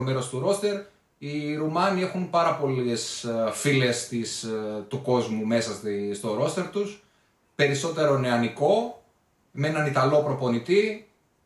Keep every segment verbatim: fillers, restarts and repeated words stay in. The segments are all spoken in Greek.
μέρος του ρόστερ. Οι Ρουμάνοι έχουν πάρα πολλές φίλες της, του κόσμου μέσα στη, στο ρόστερ τους. Περισσότερο νεανικό, με έναν Ιταλό προπονητή.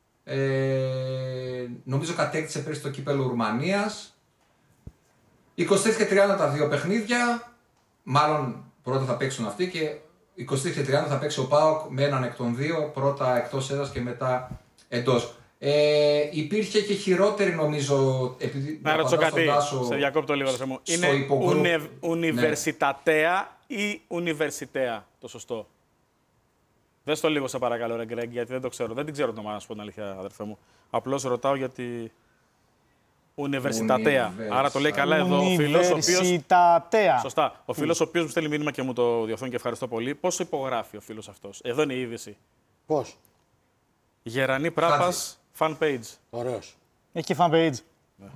Ε, νομίζω κατέκτησε πέρυσι το κύπελλο Ρουμανίας. είκοσι τρία και τριάντα τα δύο παιχνίδια. Μάλλον πρώτα θα παίξουν αυτοί και είκοσι τρία και τριάντα θα παίξει ο ΠΑΟΚ με έναν εκ των δύο. Πρώτα εκτός έδρας και μετά εντός. Ε, υπήρχε και χειρότερη νομίζω. Επειδή να ρωτήσω κάτι, Τάσο, σε διακόπτω λίγο. Στο είναι ουνε, ουνιβερσιτατέα ναι. ή ουνιβερσιτέα το σωστό? Δες το λίγο σε παρακαλώ ρε Γκρέγκ, γιατί δεν το ξέρω. Δεν την ξέρω το όνομα, να σου πω την αλήθεια αδερφέ μου. Απλώς ρωτάω γιατί... Ουνιβερσιτατέα. Άρα το λέει καλά εδώ ο φίλος, ο οποίος... Σωστά. Ο φίλος ο οποίος μου στέλνει μήνυμα και μου το διορθώνει και ευχαριστώ πολύ. Πώς υπογράφει ο φίλος αυτός? Εδώ είναι η είδηση. Πώς? Γερανή Πράπας, fan page. Ωραίος. Έχει και fan page. Ναι.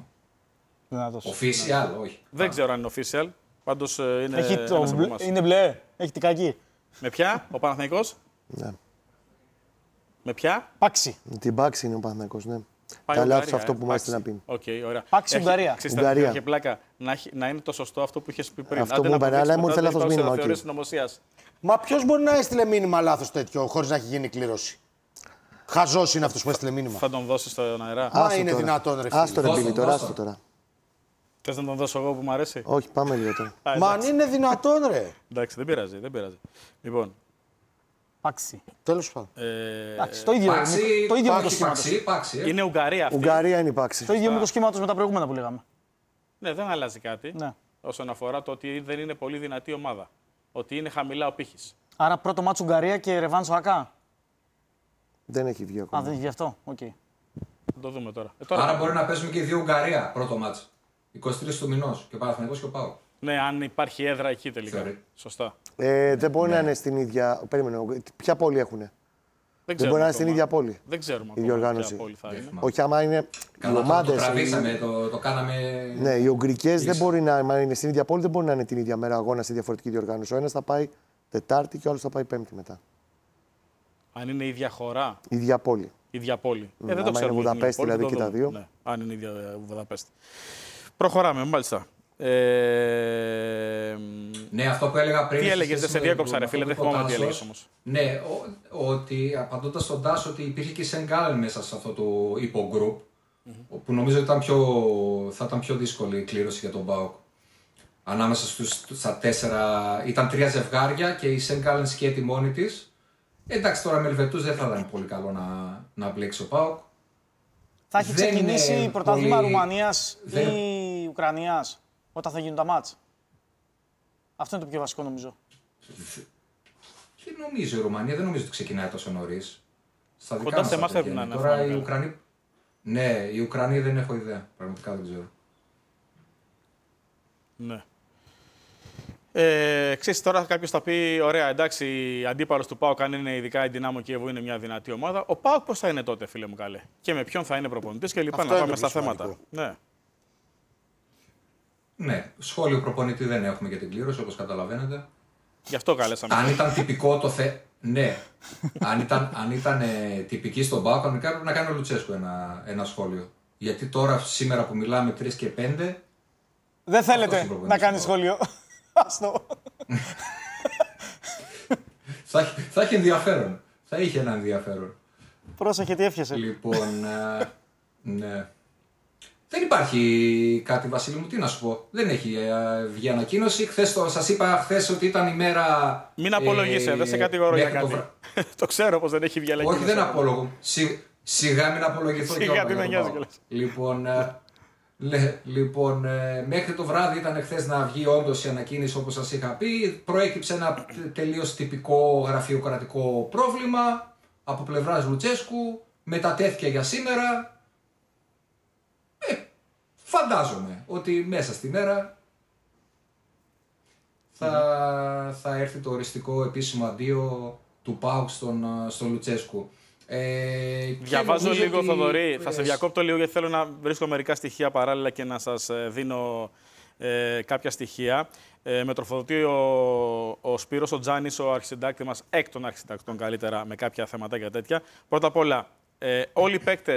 Official, όχι. Δεν ξέρω αν είναι official. Πάντως είναι Έχει το μπλε, είναι μπλε. Έχει την κακή. Με ποια, ο Παναθηναϊκός? Ναι. Με ποια? Πάξη. Την Πάξη είναι ο Παναθηναϊκός, ναι. Καλά αυτό, αυτό που μας να πει. Okay, ωραία. Πάξη Ουγγαρία. Ουγγαρία. Και πλάκα. Να, να είναι το σωστό αυτό που είχες πει πριν. Αυτό που είπα, αλλά μου ήρθε λάθος μήνυμα. Μα ποιος μπορεί να έστειλε μήνυμα λάθος τέτοιο χωρίς να έχει γίνει κλήρωση? Χαζός είναι αυτός που έστειλε μήνυμα. Θα τον δώσεις στον αέρα? Μα είναι τώρα δυνατόν ρε φίλε. Άστο ρε Μπίλη τώρα, άστο τώρα. Θες να τον δώσω εγώ που μου αρέσει? Όχι, πάμε λίγο τώρα. Μα αν είναι δυνατόν ρε. Εντάξει, δεν πειράζει, δεν πειράζει. Λοιπόν. Πάξη. Τέλος πάντων. Εντάξει, το ίδιο με το σχήμα. Είναι Ουγγαρία αυτή. Ουγγαρία είναι η Πάξη. Το ίδιο με το σχήμα με τα προηγούμενα που λέγαμε. Ναι, δεν αλλάζει κάτι. Ναι. Όσον αφορά το ότι δεν είναι πολύ δυνατή ομάδα. Ότι είναι χαμηλά ο πύχης. Άρα πρώτο μάτσο Ουγγαρία και ρεβάνς ο ΑΚΑ. Δεν έχει βγει ακόμα. Α, δεν έχει βγει αυτό. Οκ. Okay. Θα το δούμε τώρα. Ε, τώρα. Άρα μπορεί να παίζουμε και οι δύο Ουγγαρία πρώτο μάτσο. είκοσι τρεις του μηνός. Και ο Παναθηναϊκός και ο ΠΑΟΚ. Ναι, αν υπάρχει έδρα εκεί τελικά. Sorry. Σωστά. Ε, δεν μπορεί ναι. να είναι στην ίδια. Περίμενε. Ποια πόλη έχουνε? Δεν, δεν μπορεί να είναι στην ίδια πόλη. Δεν ξέρουμε η διοργάνωση. Πόλη θα είναι. Όχι, άμα είναι. Καλά, οι ομάδες. Το τραβήξαμε, το, το κάναμε. Ναι, οι Ουγγρικές δεν μπορεί να άμα είναι στην ίδια πόλη, δεν μπορεί να είναι την ίδια μέρα αγώνα σε διαφορετική διοργάνωση. Ο ένας θα πάει Τετάρτη και ο άλλος θα πάει Πέμπτη μετά. Αν είναι η ίδια χώρα. Η ίδια πόλη. Η ίδια πόλη. Mm, ε, δεν το ξέρω. Είναι Βουδαπέστη δηλαδή και τα δύο. Ναι, αν είναι η ίδια Βουδαπέστη. Προχωράμε, μάλιστα. Ε... Ναι, αυτό που έλεγα πριν. Τι έλεγες, δεν σε διέκοψα, ρε φίλε, δεν θυμάμαι τι έλεγες όμως. Ναι, ο, ότι απαντώντας στον Τάσο ότι υπήρχε και η Σεν Γκάλεν μέσα σε αυτό το υπογκρουπ, mm-hmm. που νομίζω ότι ήταν πιο, θα ήταν πιο δύσκολη η κλήρωση για τον ΠΑΟΚ. Ανάμεσα στους, στα τέσσερα, ήταν τρία ζευγάρια και η Σεν Γκάλεν σκέτη μόνη της. Εντάξει, τώρα με Ελβετούς δεν θα ήταν πολύ καλό να, να μπλέξει ο ΠΑΟΚ. Θα έχει δεν ξεκινήσει πρωτάθλημα πολύ... Ρουμανίας δεν... ή Ουκρανίας όταν θα γίνουν τα μάτς. Αυτό είναι το πιο βασικό νομίζω. Τι νομίζω η Ρουμανία, δεν νομίζω ότι ξεκινάει τόσο νωρίς. Στα δικά κοντά μας σε εμάς πρέπει να είναι. Τώρα οι Ουκρανοί... Ναι, οι Ουκρανοί δεν έχω ιδέα. Πραγματικά δεν ξέρω. Ναι. Ε, ξέρεις, τώρα κάποιος θα πει: ωραία, εντάξει, αντίπαλος του ΠΑΟΚ, αν είναι ειδικά η Δυνάμο Κιέβου, είναι μια δυνατή ομάδα. Ο ΠΑΟΚ πώς θα είναι τότε, φίλε μου καλέ? Και με ποιον θα είναι προπονητής και λοιπά. Να πάμε στα θέματα. Ναι. Ναι, σχόλιο προπονητή δεν έχουμε για την κλήρωση, όπως καταλαβαίνετε. Γι' αυτό καλέσαμε. Αν ήταν τυπικό το θε... Ναι. αν ήταν, αν ήταν ε, τυπική στον ΠΑΟΚ, κανονικά πρέπει να κάνει ο Λουτσέσκου ένα, ένα σχόλιο. Γιατί τώρα, σήμερα που μιλάμε τρεις και πέντε... Δεν θέλετε να κάνει σχόλιο. Άστο. θα, θα έχει ενδιαφέρον. Θα είχε ένα ενδιαφέρον. Πρόσεχε τι έφτιασε. Λοιπόν, ε, ναι. Δεν υπάρχει κάτι, Βασίλη μου, τι να σου πω. Δεν έχει ε, βγει ανακοίνωση. Χθες το, σας είπα χθες ότι ήταν η μέρα... Μην απολογείσαι, ε, δεν σε κατηγορώ για κάτι. Το, το ξέρω πως δεν έχει βγει ανακοίνωση. Όχι, δεν απολογώ. Σι, σιγά μην απολογηθώ και Σιγά τι με νοιάζει κιόλας. Λοιπόν, ε, λέ, λοιπόν ε, μέχρι το βράδυ ήταν χθες να βγει όντως η ανακοίνωση όπως σας είχα πει. Προέκυψε ένα τελείως τυπικό γραφειοκρατικό πρόβλημα από πλευράς Λουτσέσκου. Μετατέθηκε για σήμερα. Ε, φαντάζομαι ότι μέσα στη μέρα θα, mm. θα έρθει το οριστικό επίσημο αντίο του ΠΑΟΚ στον, στον Λουτσέσκου. Ε, Διαβάζω λίγο, ότι... Θοδωρή, θα σε διακόπτω λίγο γιατί θέλω να βρίσκω μερικά στοιχεία παράλληλα και να σας δίνω ε, κάποια στοιχεία. Ε, με τροφοδοτεί ο, ο Σπύρος, ο Τζάνης, ο αρχισυντάκτη μας, εκ των αρχισυντακτών καλύτερα, με κάποια θεματάκια τέτοια. Πρώτα απ' όλα, ε, όλοι οι παίκτες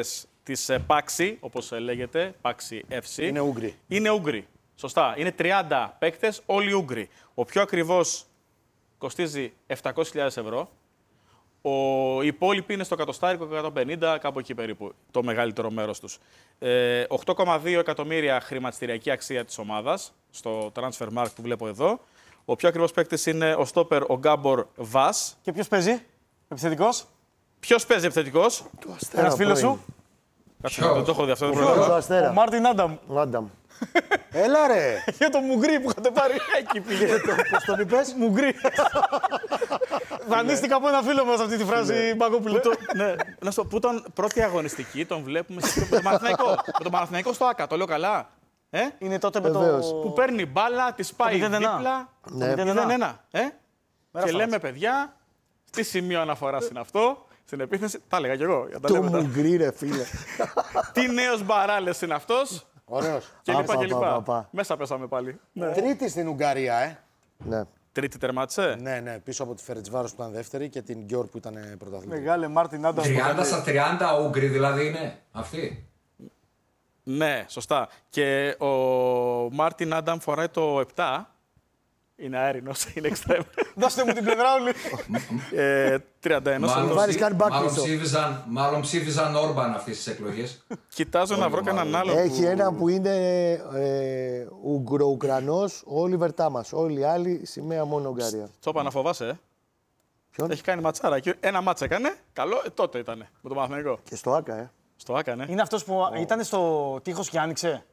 της Πάξη, όπως λέγεται, Πάξη εφ σι. Είναι Ούγγροι. Είναι Ούγγροι. Σωστά. Είναι τριάντα παίκτες, όλοι Ούγγροι. Ο πιο ακριβώς κοστίζει επτακόσιες χιλιάδες ευρώ. Ο, οι υπόλοιποι είναι στο εκατοστάρικο, εκατόν πενήντα, κάπου εκεί περίπου, το μεγαλύτερο μέρος τους. Ε, οκτώ κόμμα δύο εκατομμύρια χρηματιστηριακή αξία της ομάδας, στο Transfermarkt που βλέπω εδώ. Ο πιο ακριβώς παίκτης είναι ο στόπερ, ο Γκάμπορ Βας. Και ποιος παίζει, επιθετικός. Ποιος παίζει επιθετικός? Ένας φίλος σου. Κάτσε, δεν το έχω δει αυτό. δεν Το το Ο Αστέρα. Μάρτιν Άνταμ. Ο Άνταμ. Έλα ρε! Για το Μουγκρί που είχατε πάρει. Εκεί πήγε. Πώς τον είπες? Μουγκρί. Δανείστηκα από ένα φίλο μας αυτή τη φράση, Μπαγκόπουλε. Ναι, να σου πω, που ήταν πρώτη αγωνιστική, τον βλέπουμε με τον Παναθηναϊκό. Με τον Παναθηναϊκό στο ΆΚΑ, το λέω καλά. Ε? Είναι τότε με το... Βεβαίως. Που παίρνει μπάλα, τη πάει μηδέν ένα. δίπλα. Ναι. Το μηδέν ένα. Ε? Μέρα Και φάση. λέμε, παιδιά, τι σημείο αναφοράς είναι αυτό, στην επίθεση. Τα έλεγα κι εγώ. Για τα Το λέμε τώρα. Μουγκρί, ρε φίλε. Τι νέος Μπαράλες είναι αυτός. Ωραίος. Και λοιπά Πα, και πα, λοιπά. πα, πα. Μέσα πέσαμε πάλι. Τρίτη στην Ουγγαρία, ε. Ναι. Τρίτη τερμάτισε. Ναι, ναι, πίσω από τη Φερετσβάρος που ήταν δεύτερη και την Γκιόρ που ήταν πρωταθλητή. Μεγάλε Μάρτιν Άνταμ. τριάντα στα τριάντα Ούγγροι δηλαδή είναι αυτοί. Ναι, σωστά. Και ο Μάρτιν Άνταμ φοράει το επτά. Είναι αέρινος, είναι εξτρέμ. Δώστε μου την πλευρά όλη. ε, τριάντα ένα. Μάλλον, βάλεις ψη- κάτι back μάλλον, πίσω. ψήφιζαν, μάλλον ψήφιζαν Όρμπαν αυτές τις εκλογές. Κοιτάζω να βρω κανέναν άλλο. Έχει που... ένα που είναι ε, Ουγγρο-Ουκρανός, όλοι βερτά μας. Όλοι οι άλλοι, σημαία μόνο Ουγγαρία. Τσόπα να φοβάσαι, ε. Ποιον? Έχει κάνει ματσάρα. Και ένα μάτσα έκανε. Καλό, ε, τότε ήταν με τον Παναθηναϊκό. Και στο ΆΚΑ, ε. Στο έκανε. Είναι αυτός που ήταν στο τείχος και άνοιξε.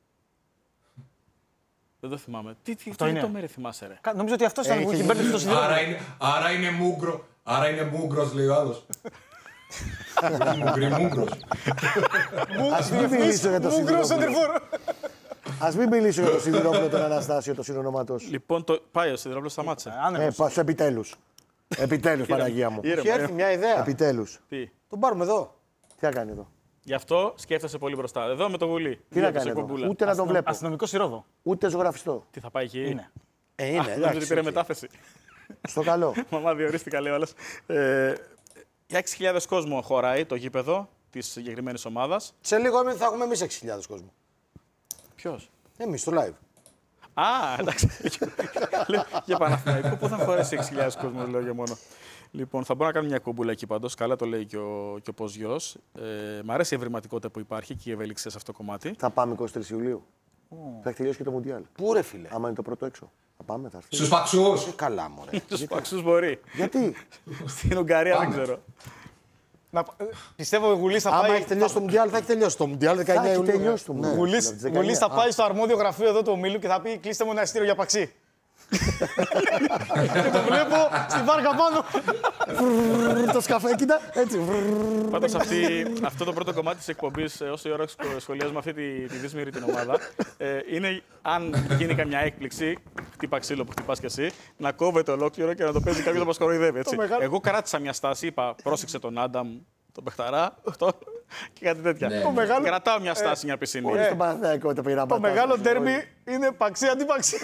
Δεν το θυμάμαι. Τι, τι, Αυτό τι είναι. το μέρε θυμάσαι, ρε. Κα- Νομίζω ότι αυτός ήταν Έχει που είχε γίνει. μπέρδεψε το σιδηρό. Άρα είναι, άρα είναι μούγκρο. Άρα είναι μούγκρος, λέει ο άλλος. Μούγκρι, μούγκρος. Ας μην μιλήσω για το Μούγκρος Σιδηρόπουλο. σεντερφόρ. Ας μην μιλήσω για το Σιδηρόπουλο τον Αναστάσιο, το συνονόματός. Λοιπόν, το... πάει ο Σιδηρόπουλος, σταμάτησε. Ε, Άνεμος. πας επιτέλους. Επιτέλους, Παναγία μου. Ήρεμα, Έχει έρθει ήρεμα. μια ιδέα. Επιτέλους. Τι. Τον πάρουμε εδώ. Τι να κάνει εδώ. Γι' αυτό σκέφτεσαι πολύ μπροστά. Εδώ με το βουλί. Τι να κάνει εδώ. Ούτε να τον βλέπω. Αστυνομικό σιρόδο. Ούτε ζωγραφιστό. Τι θα πάει εκεί. Είναι. Ε, Α, είναι, νομίζω ότι εντάξει. πήρε οκ. μετάθεση. Στο καλό. Μαμά διορίστηκα, λέει ο άλλος. Ε, για έξι χιλιάδες κόσμο χωράει το γήπεδο της συγκεκριμένης ομάδας. Σε λίγο θα έχουμε εμείς έξι χιλιάδες κόσμο. Ποιος? Εμείς στο live. Α, εντάξει. Λέω, για Παναθηναϊκό, πού θα χωρέσει έξι χιλιάδες κόσμο, λέω για μόνο. Λοιπόν, θα μπορώ να κάνω μια κομπούλα εκεί πάντως. Καλά το λέει και ο, και ο Ποζιός. Ε, μ' αρέσει η ευρηματικότητα που υπάρχει και η ευελιξία σε αυτό το κομμάτι. Θα πάμε εικοστή τρίτη Ιουλίου. Θα έχει τελειώσει και το Μουντιάλ. Πού ρε φίλε. Άμα είναι το πρώτο έξω. Θα πάμε, θα έρθει. Στους παξούς. Ε, καλά μωρέ. Στους παξούς μπορεί. Γιατί. Στην Ουγγαρία δεν Πάμε. ξέρω. Να- ε, Πιστεύω ο Γουλής θα Άμα πάει. έχει τελειώσει το Μουντιάλ, θα έχει τελειώσει το Μουντιάλ Θα δεκαεννιά έχει Ιουλίου. τελειώσει το Μουντιάλ. Γουλής, Από τις δεκαεννιά. Γουλής θα πάει στο αρμόδιο γραφείο εδώ του ομίλου και θα πει: κλείστε μου ένα εισιτήριο για παξί. Και το βλέπω στην βάρκα πάνω. Το σκαφέ, κοίτα. Έτσι. Πάντως αυτή, αυτό το πρώτο κομμάτι της εκπομπής, ε, όσο η ώρα σχο- σχολιάζουμε αυτή τη, τη δύσμηρη την ομάδα, ε, είναι αν γίνει καμιά έκπληξη, χτύπα ξύλο που χτυπάς κι εσύ, να κόβεται ολόκληρο και να το παίζει κάποιος να μας κοροϊδεύει. Έτσι. μεγάλο- Εγώ κράτησα μια στάση, είπα πρόσεξε τον Άνταμ, τον Πεχταρά, αυτό και κάτι τέτοια. Ναι, Το ναι. μεγάλο... Κρατάω μια στάση, μια πισινή. Όλοι στον Παναθηναϊκό το πήραμε. Το μεγάλο ντέρμπι είναι παξί αντίπαξί.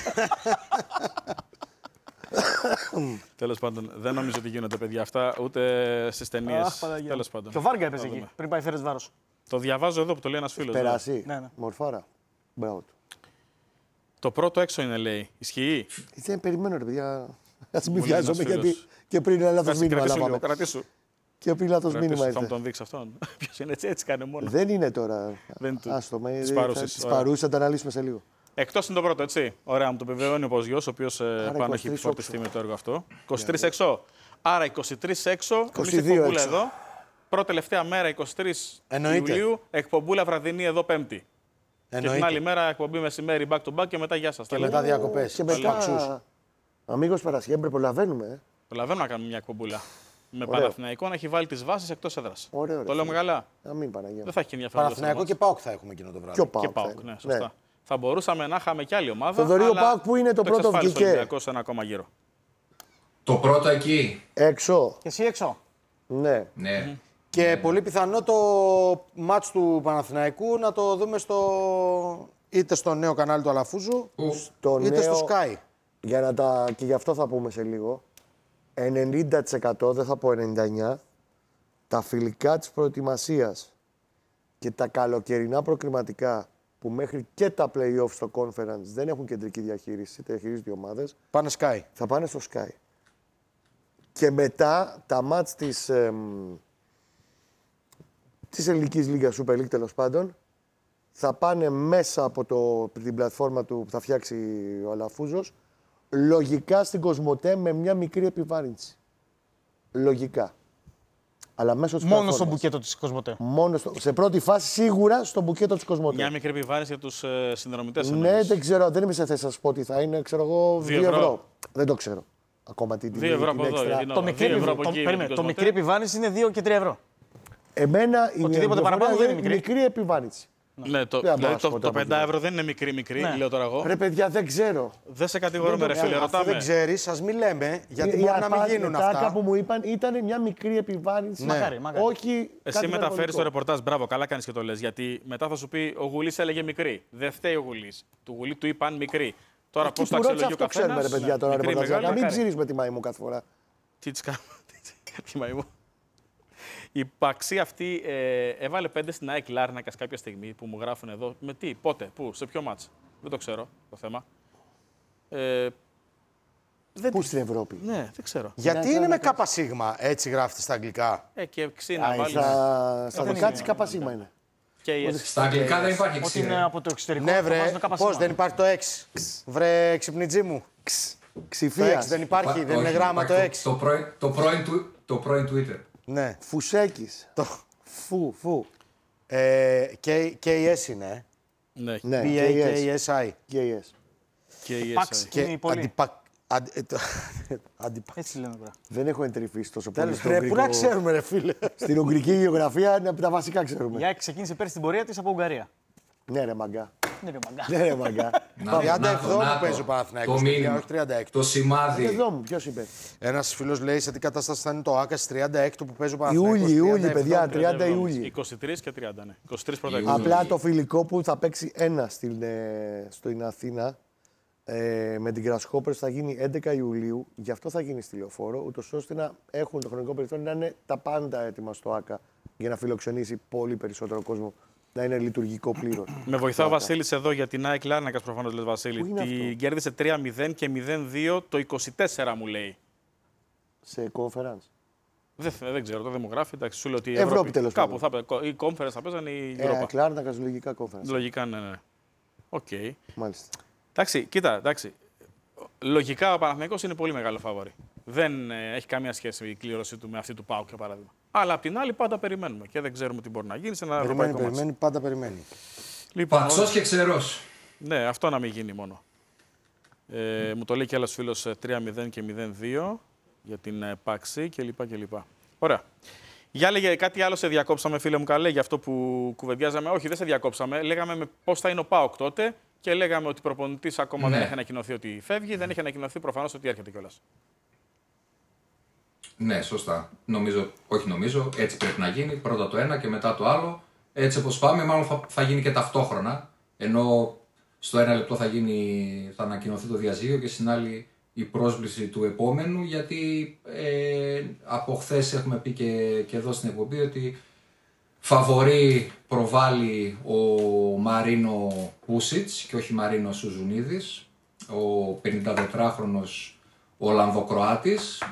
Τέλος πάντων, δεν νομίζω ότι γίνονται παιδιά αυτά, ούτε στις ταινίες. Τέλος πάντων. Και ο Βάργα έπαιζε Θα εκεί δούμε. πριν πάει Φέρες Βάρος. Το διαβάζω εδώ που το λέει ένας φίλος. Περάσει. Ναι, ναι. Μορφάρα. Μπράβο του. Το πρώτο έξω είναι, λέει. Ισχύει. Δεν περιμένω, ρε παιδιά. Ας μην Μου λέει βιάζομαι ένας γιατί φίλος. και πριν ένα λάθος Κάτσε, μήνυμα κρατήσου λίγο, λάβαμε. κρατήσου. Και πριν λάθος Κρατήσου, μήνυμα θα μου ήρθε. τον δείξει αυτόν. Ποιος είναι έτσι, έτσι κάνει μόνο. Δεν είναι τώρα. Δεν του- Άστο, με της θα- παρούσης, της ωραία. παρούσης θα το αναλύσουμε σε λίγο. Εκτός είναι το πρώτο, έτσι. Ωραία, μου το επιβεβαιώνει ο Ποζιός, ο οποίος ε, πάνω είκοσι έχει τρεις φορτιστεί όξο. με το έργο αυτό. είκοσι τρεις έξω. Άρα είκοσι τρεις έξω. Εμείς είκοσι δύο εκπομπούλα έξω. εδώ. Πρώτη τελευταία μέρα είκοσι τρεις Εννοείται. Ιουλίου. Εκπομπούλα βραδινή εδώ Πέμπτη. Και την άλλη Εννοείται. μέρα εκπομπή μεσημέρι back to back και μετά γεια σας. Και Τα μετά λέμε. διακοπές. Και Στους παξούς. μετά. Αμίγος Παρασκευή, προλαβαίνουμε. ε. Προλαβαίνουμε να κάνουμε μια εκπομπούλα. Με Ωραίο. Παναθηναϊκό να έχει βάλει τις βάσεις εκτός έδρας. Ωραίο, ρε Το λέμε φίλε. καλά. Να μην Παναγία. Δεν θα έχει ενδιαφέρον. Παναθηναϊκό και ΠΑΟΚ θα έχουμε εκείνο το βράδυ. Και ο Πάοκ. Και θα ΠΑΟΚ, είναι. ναι, σωστά. Θα μπορούσαμε να είχαμε κι άλλη ομάδα. Θοδωρή, ο αλλά ΠΑΟΚ που είναι το πρώτο εξασφάλισε ο βγήκε. Ολυμπιακός ένα ακόμα γύρο. Το πρώτο εκεί. Έξω. Και εσύ έξω. Ναι. Ναι. Και πολύ πιθανό το μάτς του Παναθηναϊκού να το δούμε στο... είτε στο νέο κανάλι του Αλαφούζου, Που Το είτε νέο, στο Sky. για να τα, και γι' αυτό θα πούμε σε λίγο, ενενήντα τοις εκατό, δεν θα πω ενενήντα εννιά τοις εκατό, τα φιλικά της προετοιμασίας και τα καλοκαιρινά προκριματικά που μέχρι και τα play-off στο conference δεν έχουν κεντρική διαχείριση, τα διαχειρίζονται οι ομάδες, Πάνε Sky. θα πάνε στο Sky. Και μετά τα μάτς της, ε, της ελληνικής λίγας Super League, τέλος πάντων, θα πάνε μέσα από το, την πλατφόρμα του που θα φτιάξει ο Αλαφούζος, λογικά στην Κοσμοτέ με μια μικρή επιβάρυνση. Λογικά. Αλλά μέσω της Μόνο πλατφόρμας. στο μπουκέτο της Κοσμοτέ. Μόνο στο, σε πρώτη φάση σίγουρα στο μπουκέτο της Κοσμοτέ. Μια μικρή επιβάρυνση για τους ε, συνδρομητές. Ναι, εννοείς. δεν ξέρω, δεν είμαι σε θέση να σας πω τι θα είναι, ξέρω εγώ, Δύο δύο ευρώ. ευρώ. Δεν το ξέρω. Ακόμα την Δύο ευρώ από εδώ, γιατί Το Δύο μικρή, ευρώ επιβ... από το... εκεί με περίμενε, την το Κοσμοτέ. μικρή επιβάρυνση είναι δύο και τρία ευρώ. Εμένα η Οτιδήποτε παραπάνω δεν είναι μικρή. μικρή επιβάρυνση. Ναι, το, Δεν μπορώ δηλαδή να σου το, πω το τα πέντε παιδιά. ευρώ δεν είναι μικρή, μικρή, Ναι. λέω τώρα εγώ. Ρε παιδιά, δεν ξέρω. Δεν σε κατηγορούμε, ρε δεν- φίλε, Αφού ρωτάμε. δεν ξέρει, α μην λέμε, γιατί Η μπορεί να μην απάτη- γίνουν τα αυτά. άκα που μου είπαν ήταν μια μικρή επιβάρυνση. Ναι. Μακάρι, μακάρι. Όχι. Εσύ κάτι μεταφέρει υπερβολικό. το ρεπορτάζ, μπράβο, καλά κάνει και το λε. Γιατί μετά θα σου πει ο Γουλή έλεγε μικρή. Δεν φταίει ο Γουλή. Του Γουλή του είπαν μικρή. Τώρα Εκεί πώ που το ρώτησα, αξιολογεί ο αυτό ξέρουμε, ρε καθένα. παιδιά, τώρα ρεπορτάζ. Να μην μεγάλη. ψηρίζουμε τη μαϊμού κάθε φορά. Τι τη κάνουμε. Τι μαϊμού. Η Παξί αυτή ε, έβαλε πέντε στην ΑΕΚ Λάρνακας κάποια στιγμή που μου γράφουν εδώ. Με τι, πότε, πού, σε ποιο μάτς. Δεν το ξέρω το θέμα. Ε, δεν Πού τη- στην Ευρώπη. Ναι, δεν ξέρω. Γιατί Ναι, είναι ναι, με ΚΣ, έτσι γράφεται στα αγγλικά. Ε, και ξύνα Α, βάλει. Στα, στα δεν δικά είναι. τη καπασίμα είναι. Και η Στα αγγλικά δεν υπάρχει Ότι ξύρα. είναι από το εξωτερικό. Ναι, το βρε, βάζουν κάπα πώ σήμα. δεν υπάρχει το έξι. Βρε, ξυπνητζή μου. Το Ξηφία. έξι δεν υπάρχει, δεν είναι Όχι, γράμμα το υπάρχει έξι. Το πρώην, το πρώην, του- το πρώην Twitter. Ναι. Φουσέκη. Το Φου, φου. ε, κέι ες είναι. Ναι, Ναι, πι έι κέι ες άι. κέι ες. και η Pax. ες άι. Και Είναι η πόλη. αντιπα... αντι- ε, το- αντιπα- Έτσι λένε τώρα. Δεν έχω εντρυφήσει τόσο πολύ. Τέλος, στο ρε, πού να ουγγρικό- ξέρουμε, ρε φίλε. Στην ουγγρική γεωγραφία είναι από τα βασικά ξέρουμε. Η ΑΕΚ ξεκίνησε πέρσι την πορεία της από Ουγγαρία. Ναι, ρε μαγκά. Ναι, ρε μαγκά. Ναι, ρε μαγκά. Να- τριάντα να- επτά να- που παίζει ο Παναθηναϊκός, Το παιδιά, μήνυμα, όχι τριάντα έξι. το σημάδι. Εδώ μου, ποιο είπε. Ένα φίλο λέει σε τι κατάσταση θα είναι το ΆΚΑ στις τριάντα έξι που παίζει ο Παναθηναϊκός. Ιούλη, Ιούλη, τριάντα επτά. παιδιά, τριάντα Ιούλη. είκοσι τρία και τριάντα, ναι. είκοσι τρία πρώτα. Ιούλη. Απλά το φιλικό που θα παίξει ένα στην, ε, στην Αθήνα ε, με την Grasshoppers θα γίνει έντεκα Ιουλίου. Γι' αυτό θα γίνει στη Λεωφόρο, ούτως ώστε να έχουν το χρονικό περιθώριο να είναι τα πάντα έτοιμα στο ΆΚΑ για να φιλοξενήσει πολύ περισσότερο κόσμο, να είναι λειτουργικό πλήρως. Με βοηθά ο Βασίλη εδώ για την ΑΕΚ Λάρνακα, προφανώ λε Βασίλη. Πού είναι Την αυτό? κέρδισε τρία μηδέν και μηδέν δύο το είκοσι τέσσερα, μου λέει. Σε conference. Δεν, δεν ξέρω, το δεν μου γράφει. Εντάξει, σου λέω ότι η Ευρώπη, Ευρώπη, τέλος κάπου πάντων. θα, πέ- η conference θα παίζανε η Ε, Europa. Κλάρνακας, λογικά conference. Λογικά, ναι, ναι. Οκ. Μάλιστα. Εντάξει, κοίτα, εντάξει. Λογικά ο Παναθηναϊκός είναι πολύ μεγάλο φαβορί. Δεν ε, έχει καμία σχέση η κλήρωσή του με αυτή του ΠΑΟΚ, για παράδειγμα. Αλλά απ' την άλλη πάντα περιμένουμε και δεν ξέρουμε τι μπορεί να γίνει σε ένα Περιμένει, ευρωπαϊκό μάτς. περιμένει, πάντα περιμένει. Λοιπόν, Παξός και ξερός. ναι, αυτό να μην γίνει μόνο. Ε, μου το λέει και άλλος φίλος ε, τρία μηδέν και μηδέν δύο για την ε, Παξί κλπ. κλπ. Ωραία. Για λέγε κάτι άλλο, σε διακόψαμε, φίλε μου καλέ, για αυτό που κουβεντιάζαμε. Όχι, δεν σε διακόψαμε. Λέγαμε με πώς θα είναι ο ΠΑΟΚ τότε και λέγαμε ότι προπονητής ακόμα Ναι. δεν έχει ανακοινωθεί ότι φεύγει, δεν έχει ανακοινωθεί προφανώς ότι έρχεται κιόλας. Ναι, σωστά. Νομίζω, όχι νομίζω, έτσι πρέπει να γίνει. Πρώτα το ένα και μετά το άλλο. Έτσι όπως πάμε, μάλλον θα, θα γίνει και ταυτόχρονα. Ενώ στο ένα λεπτό θα, γίνει, θα ανακοινωθεί το διαζύγιο και στην άλλη η πρόσβληση του επόμενου. Γιατί ε, από χθες έχουμε πει και, και εδώ στην εκπομπή ότι φαβορί προβάλλει ο Μαρίνο Πούσιτς και όχι Μαρίνο Σουζουνίδης, ο πενηντατετράχρονος Ολλανδοκροάτης,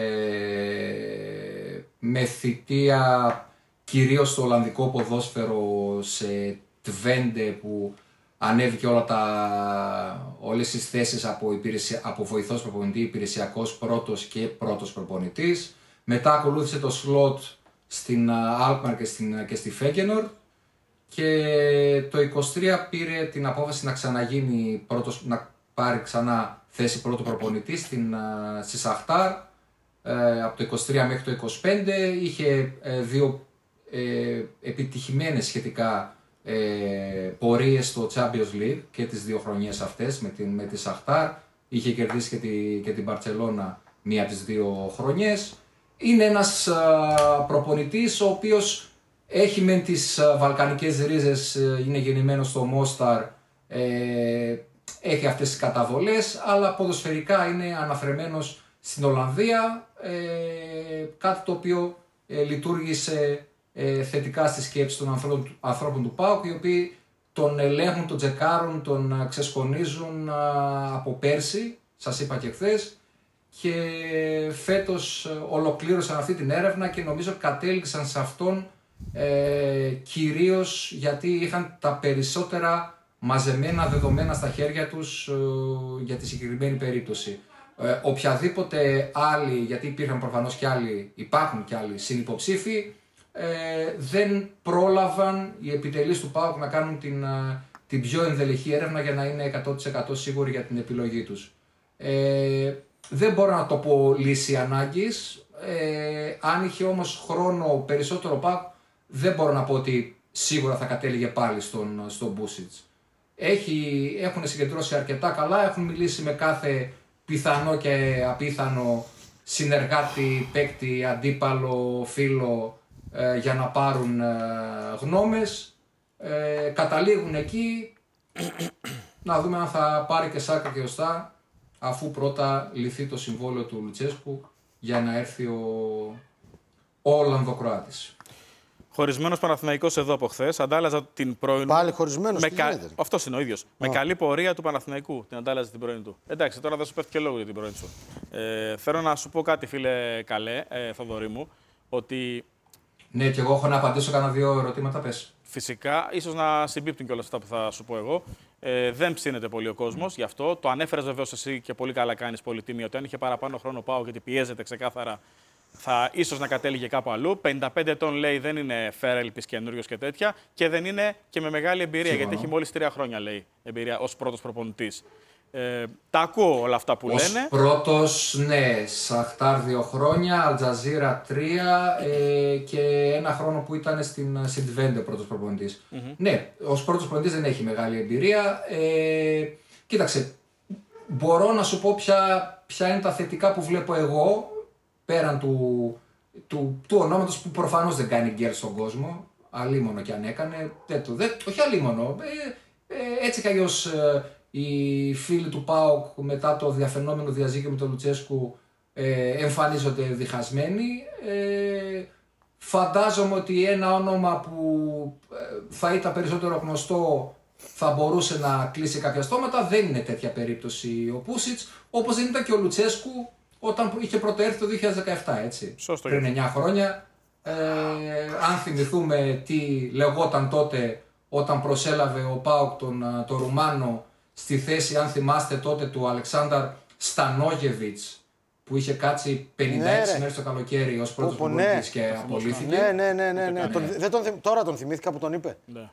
ε, με θητεία κυρίως στο Ολλανδικό ποδόσφαιρο σε Τβέντε που ανέβηκε όλα τα, όλες τις θέσεις από, υπηρεσια, από βοηθός προπονητή, υπηρεσιακός πρώτος και πρώτος προπονητής. Μετά ακολούθησε το σλότ στην Alkmaar και, στην, και στη Φέγγενορ και το είκοσι τρία πήρε την απόφαση να ξαναγίνει πρώτος, να πάρει ξανά θέση πρώτου προπονητή στην, στη Σαχτάρ. Ε, από το είκοσι τρία μέχρι το είκοσι πέντε είχε ε, δύο ε, επιτυχημένες σχετικά ε, πορείες στο Champions League και τις δύο χρονιές αυτές με, την, με τη Σαχτάρ. Είχε κερδίσει και, τη, και την Μπαρτσελώνα μία από τις δύο χρονιές. Είναι ένας α, προπονητής ο οποίος έχει μεν τις α, βαλκανικές ρίζες, ε, είναι γεννημένος στο Μόσταρ, ε, έχει αυτές τις καταβολές, αλλά ποδοσφαιρικά είναι αναφρεμένος στην Ολλανδία, ε, κάτι το οποίο ε, λειτουργήσε ε, θετικά στη σκέψη των ανθρώπων, ανθρώπων του ΠΑΟΚ, οι οποίοι τον ελέγχουν, τον τσεκάρουν, τον ξεσκονίζουν α, από πέρσι, σας είπα και χθες, και φέτος ολοκλήρωσαν αυτή την έρευνα και νομίζω κατέληξαν σε αυτόν ε, κυρίως γιατί είχαν τα περισσότερα μαζεμένα δεδομένα στα χέρια τους ε, για τη συγκεκριμένη περίπτωση. Ε, οποιαδήποτε άλλη, γιατί υπήρχαν προφανώς και άλλοι, υπάρχουν και άλλοι συνυποψήφοι, ε, δεν πρόλαβαν οι επιτελείς του ΠΑΟΚ να κάνουν την, την πιο ενδελεχή έρευνα για να είναι εκατό τοις εκατό σίγουροι για την επιλογή τους. Ε, δεν μπορώ να το πω λύση ανάγκης. Ε, αν είχε όμως χρόνο περισσότερο ΠΑΟΚ, δεν μπορώ να πω ότι σίγουρα θα κατέληγε πάλι στον, στον Μπούσιτς. Έχει, έχουν συγκεντρώσει αρκετά καλά, έχουν μιλήσει με κάθε πιθανό και απίθανο συνεργάτη, παίκτη, αντίπαλο, φίλο ε, για να πάρουν ε, γνώμες. Ε, καταλήγουν εκεί, να δούμε αν θα πάρει και σάρκα και οστά, αφού πρώτα λυθεί το συμβόλαιο του Λουτσέσκου για να έρθει ο, ο Ολλανδοκροάτης. Χωρισμένος Παναθηναϊκός εδώ από χθες, αντάλλαζα την πρώην. Πάλι χωρισμένος, τι κα... γίνεται. Αυτός είναι ο ίδιος. Oh. Με καλή πορεία του Παναθηναϊκού την αντάλλαζε την πρώην του. Εντάξει, τώρα δεν σου πέφτει και λόγο για την πρώην σου. Ε, θέλω να σου πω κάτι, φίλε Καλέ, ε, Θοδωρή μου, ότι. Ναι, και εγώ έχω να απαντήσω κανένα δύο ερωτήματα, πες. Φυσικά, ίσως να συμπίπτουν και όλα αυτά που θα σου πω εγώ. Ε, δεν ψήνεται πολύ ο κόσμος γι' αυτό. Το ανέφερες βεβαίως εσύ και πολύ καλά κάνεις, πολυτίμη, ότι αν είχε παραπάνω χρόνο πάω γιατί πιέζεται ξεκάθαρα, θα ίσως να κατέληγε κάπου αλλού. πενήντα πέντε ετών λέει δεν είναι φέρελπης καινούριος και τέτοια και δεν είναι και με μεγάλη εμπειρία, Συμφωνώ. γιατί έχει μόλις τρία χρόνια λέει εμπειρία ως πρώτος προπονητής. Ε, τα ακούω όλα αυτά που ως λένε. Ως πρώτος, ναι, Σαχτάρ δύο χρόνια, Αλτζαζίρα τρία ε, και ένα χρόνο που ήταν στην Σιντβέντε πρώτος προπονητής. Mm-hmm. Ναι, ως πρώτος προπονητής δεν έχει μεγάλη εμπειρία. Ε, κοίταξε, μπορώ να σου πω ποια, ποια είναι τα θετικά που βλέπω εγώ, πέραν του, του, του ονόματος που προφανώς δεν κάνει γκέλ στον κόσμο, αλίμονο κι αν έκανε, δεν το, δεν, όχι αλίμονο, ε, ε, έτσι κι αλλιώς ε, οι φίλοι του ΠΑΟΚ μετά το διαφαινόμενο διαζύγιο με τον Λουτσέσκου ε, εμφανίζονται διχασμένοι. Ε, φαντάζομαι ότι ένα όνομα που θα ήταν περισσότερο γνωστό θα μπορούσε να κλείσει κάποια στόματα. Δεν είναι τέτοια περίπτωση ο Πούσιτς, όπως δεν ήταν και ο Λουτσέσκου όταν είχε πρωτοέρθει το δύο χιλιάδες δεκαεπτά, έτσι. Σωστό, πριν εννιά χρόνια. Ε, αν θυμηθούμε τι λεγόταν τότε όταν προσέλαβε ο ΠΑΟΚ τον, τον Ρουμάνο στη θέση, αν θυμάστε τότε, του Αλεξάνδαρ Στανόγεβιτς, που είχε κάτσει πενήντα έξι ναι, μέρες το καλοκαίρι ως πρώτος προπονητής ναι, και απολύθηκε. Ναι, ναι, ναι, ναι, ναι. Τον, δεν τον, τώρα τον θυμήθηκα που τον είπε. Ναι.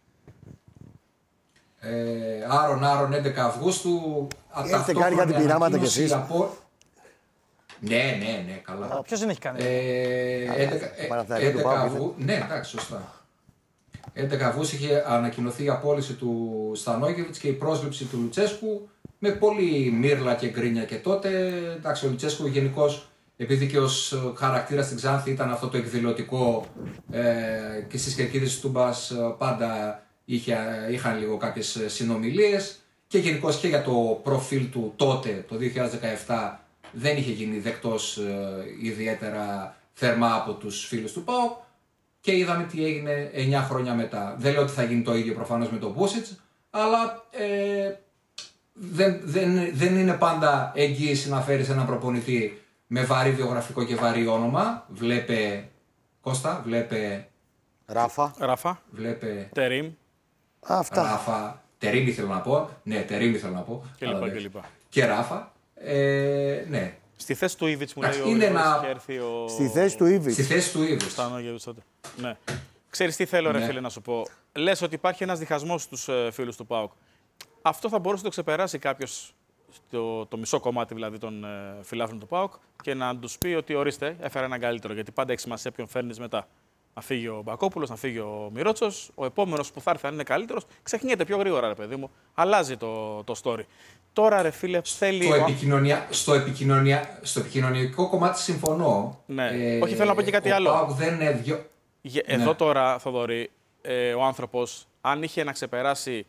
Ε, Άρον, Άρον, έντεκα Αυγούστου. Έχετε κάνει κάτι πειράματα κι εσείς. Από... Ναι, ναι, ναι, καλά. Ποιος δεν έχει κάνει. Ε, έντεκα Αυγούστου. Ναι, εντάξει, σωστά. έντεκα Αυγούστου είχε ανακοινωθεί η απόλυση του Στανόγεβιτς και η πρόσληψη του Λουτσέσκου με πολύ μύρλα και γκρίνια και τότε. Εντάξει, ο Λουτσέσκου γενικώς, επειδή και ως χαρακτήρα στην Ξάνθη ήταν αυτό το εκδηλωτικό ε, και στις κερκίδες της Τούμπας πάντα είχε, είχαν λίγο κάποιες συνομιλίες και γενικώς και για το προφίλ του τότε, το δύο χιλιάδες δεκαεπτά, δεν είχε γίνει δεκτός ε, ιδιαίτερα θερμά από τους φίλους του ΠΑΟΚ. Και είδαμε τι έγινε εννιά χρόνια μετά. Δεν λέω ότι θα γίνει το ίδιο προφανώς με τον Μπούσιτς, αλλά ε, δεν, δεν, δεν είναι πάντα εγγύηση να φέρεις έναν προπονητή με βαρύ βιογραφικό και βαρύ όνομα. Βλέπε Κώστα, βλέπε Ράφα. Ράφα. Βλέπε Τερίμ. Αυτά. Ράφα. Τερίμ ήθελα να πω. Ναι, Τερίμ ήθελα να πω. Και λοιπά, και λοιπά. Και Ράφα. Ε, ναι. Στη θέση του Ήβιτς μου λέει ο είναι ένα... είχε έρθει ο... Στη θέση του Ήβιτς. Στη θέση του Ήβιτς. Στανόγεβιτς τότε. Ναι. Ξέρεις τι θέλω, ναι. ρε φίλε, να σου πω. Λες ότι υπάρχει ένας διχασμός στους ε, φίλους του ΠΑΟΚ. Αυτό θα μπορούσε να το ξεπεράσει κάποιος, το, το μισό κομμάτι δηλαδή των ε, φιλάθλων του ΠΑΟΚ, και να τους πει ότι ορίστε, έφερα έναν καλύτερο. Γιατί πάντα έχει σημασία ποιον φέρνεις μετά. Να φύγει ο Μπακόπουλος, να φύγει ο Μιρότσος, ο επόμενος που θα έρθει, αν είναι καλύτερος, ξεχνιέται πιο γρήγορα, ρε παιδί μου. Αλλάζει το, το story. Τώρα, ρε φίλε, θέλει. Στο, επικοινωνια... στο, επικοινωνια... στο επικοινωνιακό κομμάτι συμφωνώ. Ναι. Ε, Όχι, θέλω να πω και κάτι άλλο. ΠΑΟΚ δεν είναι δυο... Εδώ ναι. τώρα, Θοδωρή, ε, ο άνθρωπος, αν είχε να ξεπεράσει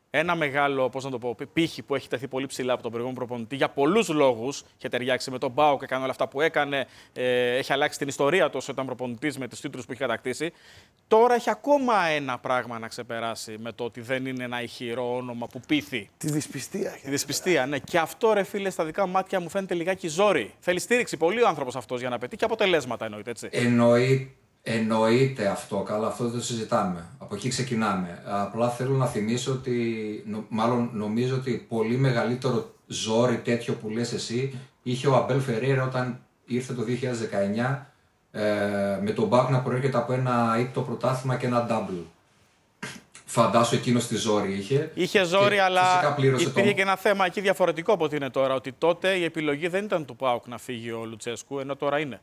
ένα μεγάλο, πώς να το πω, πύχη που έχει τεθεί πολύ ψηλά από τον προηγούμενο προπονητή για πολλούς λόγους. Είχε ταιριάξει με τον ΠΑΟΚ, έκανε όλα αυτά που έκανε. Ε, έχει αλλάξει την ιστορία του όσο ήταν προπονητής με τους τίτλους που έχει κατακτήσει. Τώρα έχει ακόμα ένα πράγμα να ξεπεράσει με το ότι δεν είναι ένα ηχηρό όνομα που πείθει. Τη δυσπιστία. Τη δυσπιστία, ναι. Και αυτό, ρε φίλε, στα δικά μου μάτια μου φαίνεται λιγάκι ζόρι. Θέλει στήριξη πολύ ο άνθρωπος αυτός για να πετύχει και αποτελέσματα εννοείται, έτσι. Εννοεί, εννοείται αυτό, καλά, αυτό δεν το συζητάμε. Από εκεί ξεκινάμε. Απλά θέλω να θυμίσω ότι, νο, μάλλον νομίζω ότι πολύ μεγαλύτερο ζόρι τέτοιο που λες εσύ είχε ο Αμπέλ Φερέιρα όταν ήρθε το δύο χιλιάδες δεκαεννιά ε, με τον ΠΑΟΚ να προέρχεται από ένα ήττο πρωτάθλημα και ένα double. Φαντάσου εκείνο τη ζόρι είχε. Είχε ζόρι, αλλά υπήρχε το... και ένα θέμα εκεί διαφορετικό από ό,τι είναι τώρα. Ότι τότε η επιλογή δεν ήταν του ΠΑΟΚ να φύγει ο Λουτσέσκου, ενώ τώρα είναι.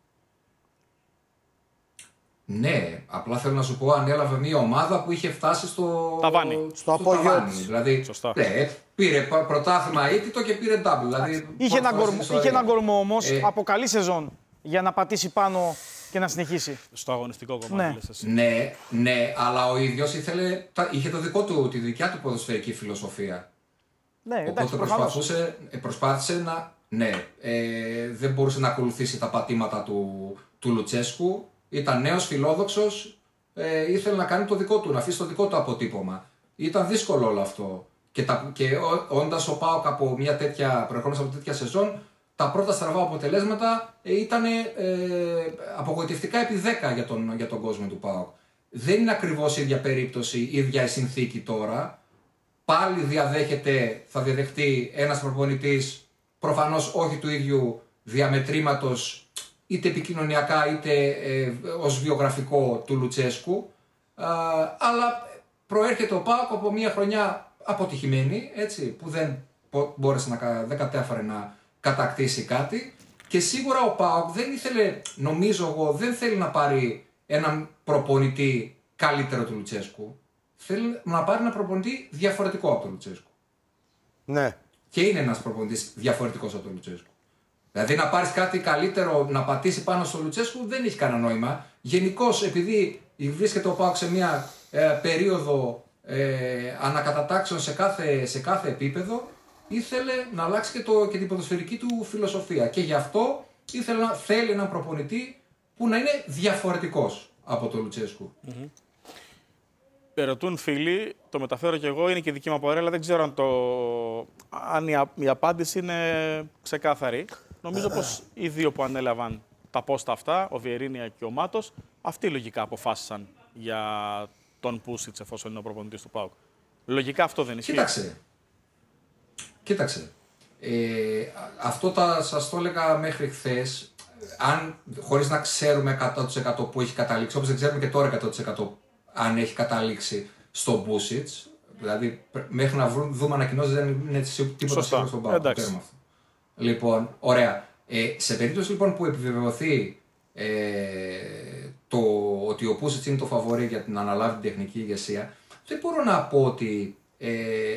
Ναι, απλά θέλω να σου πω, ανέλαβε μια ομάδα που είχε φτάσει στο ταβάνι. Στο, στο απόγειο της. Δηλαδή, ναι, πήρε πρωτάθλημα ήττο και πήρε double. Δηλαδή, είχε, ένα κορμό, είχε έναν κορμό όμως ε... από καλή σεζόν για να πατήσει πάνω και να συνεχίσει. Στο αγωνιστικό κομμάτι. Ναι, λες εσύ. ναι, ναι, αλλά ο ίδιος ήθελε, είχε το δικό του, τη δικιά του ποδοσφαιρική φιλοσοφία. Ναι, εντάξει, οπότε προσπαθούσε, προσπάθησε να. Ναι, ε, δεν μπορούσε να ακολουθήσει τα πατήματα του, του Λουτσέσκου. Ήταν νέος, φιλόδοξος, ε, ήθελε να κάνει το δικό του, να αφήσει το δικό του αποτύπωμα. Ήταν δύσκολο όλο αυτό. Και, τα, και όντας ο ΠΑΟΚ από μια τέτοια, προερχόμενος από τέτοια σεζόν, τα πρώτα στραβά αποτελέσματα ε, ήταν ε, απογοητευτικά επί δέκα για τον, για τον κόσμο του ΠΑΟΚ. Δεν είναι ακριβώς η ίδια περίπτωση, η ίδια η συνθήκη τώρα. Πάλι διαδέχεται, θα διαδεχτεί ένας προπονητής, προφανώς όχι του ίδιου διαμετρήματος, είτε επικοινωνιακά είτε ε, ως βιογραφικό του Λουτσέσκου, α, αλλά προέρχεται ο ΠΑΟΚ από μια χρονιά αποτυχημένη, έτσι, που δεν μπόρεσε να, δεν κατέφερε να κατακτήσει κάτι και σίγουρα ο ΠΑΟΚ δεν ήθελε, νομίζω εγώ, δεν θέλει να πάρει έναν προπονητή καλύτερο του Λουτσέσκου, θέλει να πάρει έναν προπονητή διαφορετικό από τον Λουτσέσκου. Ναι. Και είναι ένας προπονητής διαφορετικός από τον Λουτσέσκου. Δηλαδή να πάρεις κάτι καλύτερο να πατήσει πάνω στο Λουτσέσκου δεν έχει κανένα νόημα. Γενικώς επειδή βρίσκεται ο ΠΑΟΚ σε μια ε, περίοδο ε, ανακατατάξεων σε κάθε, σε κάθε επίπεδο, ήθελε να αλλάξει και, το, και την ποδοσφαιρική του φιλοσοφία. Και γι' αυτό ήθελε να θέλει έναν προπονητή που να είναι διαφορετικός από τον Λουτσέσκου. Mm-hmm. Ρωτούν φίλοι, το μεταφέρω κι εγώ, είναι και δική μου απορία, αλλά δεν ξέρω αν, το... αν η, α... η απάντηση είναι ξεκάθαρη. Νομίζω πως οι δύο που ανέλαβαν τα πόστα αυτά, ο Βιερίνια και ο Μάτος, αυτοί λογικά αποφάσισαν για τον Πούσιτς εφόσον είναι ο προπονητής του ΠΑΟΚ. Λογικά αυτό δεν ισχύει. Κοίταξε. Κοίταξε. Ε, αυτό τα, σας το έλεγα μέχρι χθες, αν, χωρίς να ξέρουμε εκατό τοις εκατό που έχει καταλήξει, όπως δεν ξέρουμε και τώρα εκατό τοις εκατό αν έχει καταλήξει στον Πούσιτς, δηλαδή μέχρι να βρουν, δούμε ανακοινώσεις δεν είναι τίποτα σίγουρο στον ΠΑΟΚ. Λοιπόν, ωραία. Ε, σε περίπτωση λοιπόν που επιβεβαιωθεί ε, το ότι ο Πούσιτς είναι το φαβορί για να αναλάβει την τεχνική ηγεσία, δεν μπορώ να πω ότι ε,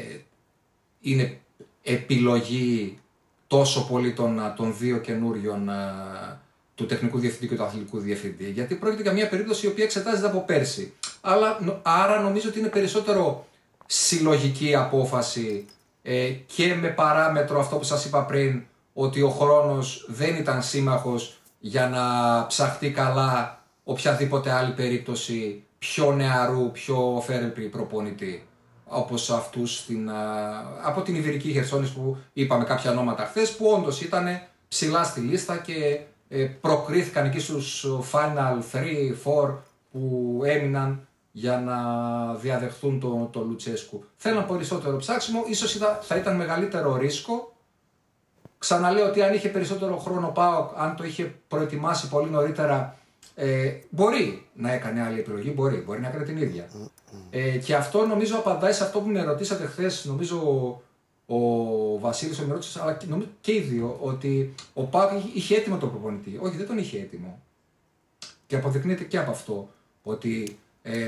είναι επιλογή τόσο πολύ των, των δύο καινούριων α, του τεχνικού διευθυντή και του αθλητικού διευθυντή, γιατί πρόκειται για μια περίπτωση η οποία εξετάζεται από πέρσι. Αλλά, άρα νομίζω ότι είναι περισσότερο συλλογική απόφαση ε, και με παράμετρο αυτό που σας είπα πριν, ότι ο χρόνος δεν ήταν σύμμαχος για να ψαχτεί καλά οποιαδήποτε άλλη περίπτωση πιο νεαρού, πιο φέρεπρη προπονητή. Όπως αυτούς στην, από την Ιβηρική Χερσόνησο που είπαμε κάποια ονόματα χθες, που όντως ήταν ψηλά στη λίστα και ε, προκρίθηκαν εκεί στους final τρία τέσσερα που έμειναν για να διαδεχθούν τον το Λουτσέσκου. Θέλαν περισσότερο ψάξιμο, ίσως ήταν, θα ήταν μεγαλύτερο ρίσκο. Ξαναλέω ότι αν είχε περισσότερο χρόνο ΠΑΟΚ, αν το είχε προετοιμάσει πολύ νωρίτερα, ε, μπορεί να έκανε άλλη επιλογή, μπορεί, μπορεί να έκανε την ίδια. Ε, και αυτό νομίζω απαντάει σε αυτό που με ρωτήσατε χθες, νομίζω ο, ο Βασίλης με ρώτησε, αλλά νομίζω και οι δύο, ότι ο ΠΑΟΚ είχε έτοιμο τον προπονητή. Όχι, δεν τον είχε έτοιμο. Και αποδεικνύεται και από αυτό, ότι ε,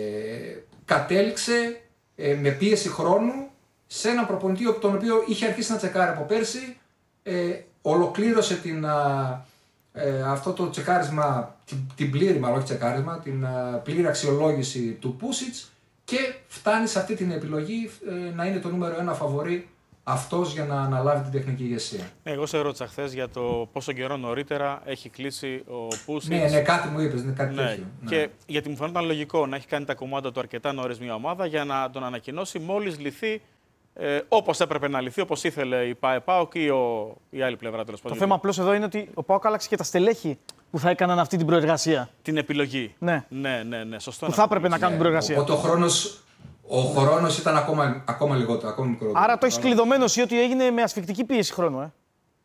κατέληξε ε, με πίεση χρόνου σε έναν προπονητή τον οποίο είχε αρχίσει να τσεκάρει από πέρσι, ε, ολοκλήρωσε την, α, ε, αυτό το τσεκάρισμα, την, την πλήρη μάλλον όχι τσεκάρισμα, την α, πλήρη αξιολόγηση του Πούσιτς και φτάνει σε αυτή την επιλογή ε, να είναι το νούμερο ένα φαβορί αυτός για να αναλάβει την τεχνική ηγεσία. Εγώ σε ρώτησα χθες για το πόσο καιρό νωρίτερα έχει κλείσει ο Πούσιτς. Ναι, ναι, κάτι μου είπες, ναι, κάτι ναι. τέτοιο. Ναι. Και γιατί μου φαίνονταν λογικό να έχει κάνει τα κομμάτια του αρκετά νωρίς μια ομάδα για να τον ανακοινώσει μόλις λυθεί ε, όπως έπρεπε να λυθεί, όπως ήθελε η ΠΑΕ-ΠΑΟΚ ή ο, η άλλη πλευρά τέλος πάντων. Το θέμα απλώς εδώ είναι ότι ο ΠΑΟΚ άλλαξε και τα στελέχη που θα έκαναν αυτή την προεργασία. Την επιλογή. Ναι, ναι, ναι, ναι σωστό. που θα έπρεπε να κάνουν την προεργασία. Οπότε ο χρόνος, ο χρόνος ήταν ακόμα, ακόμα λιγότερο, ακόμα μικρότερο. Άρα το έχει κλειδωμένο εσύ ότι έγινε με ασφικτική πίεση χρόνου, ε.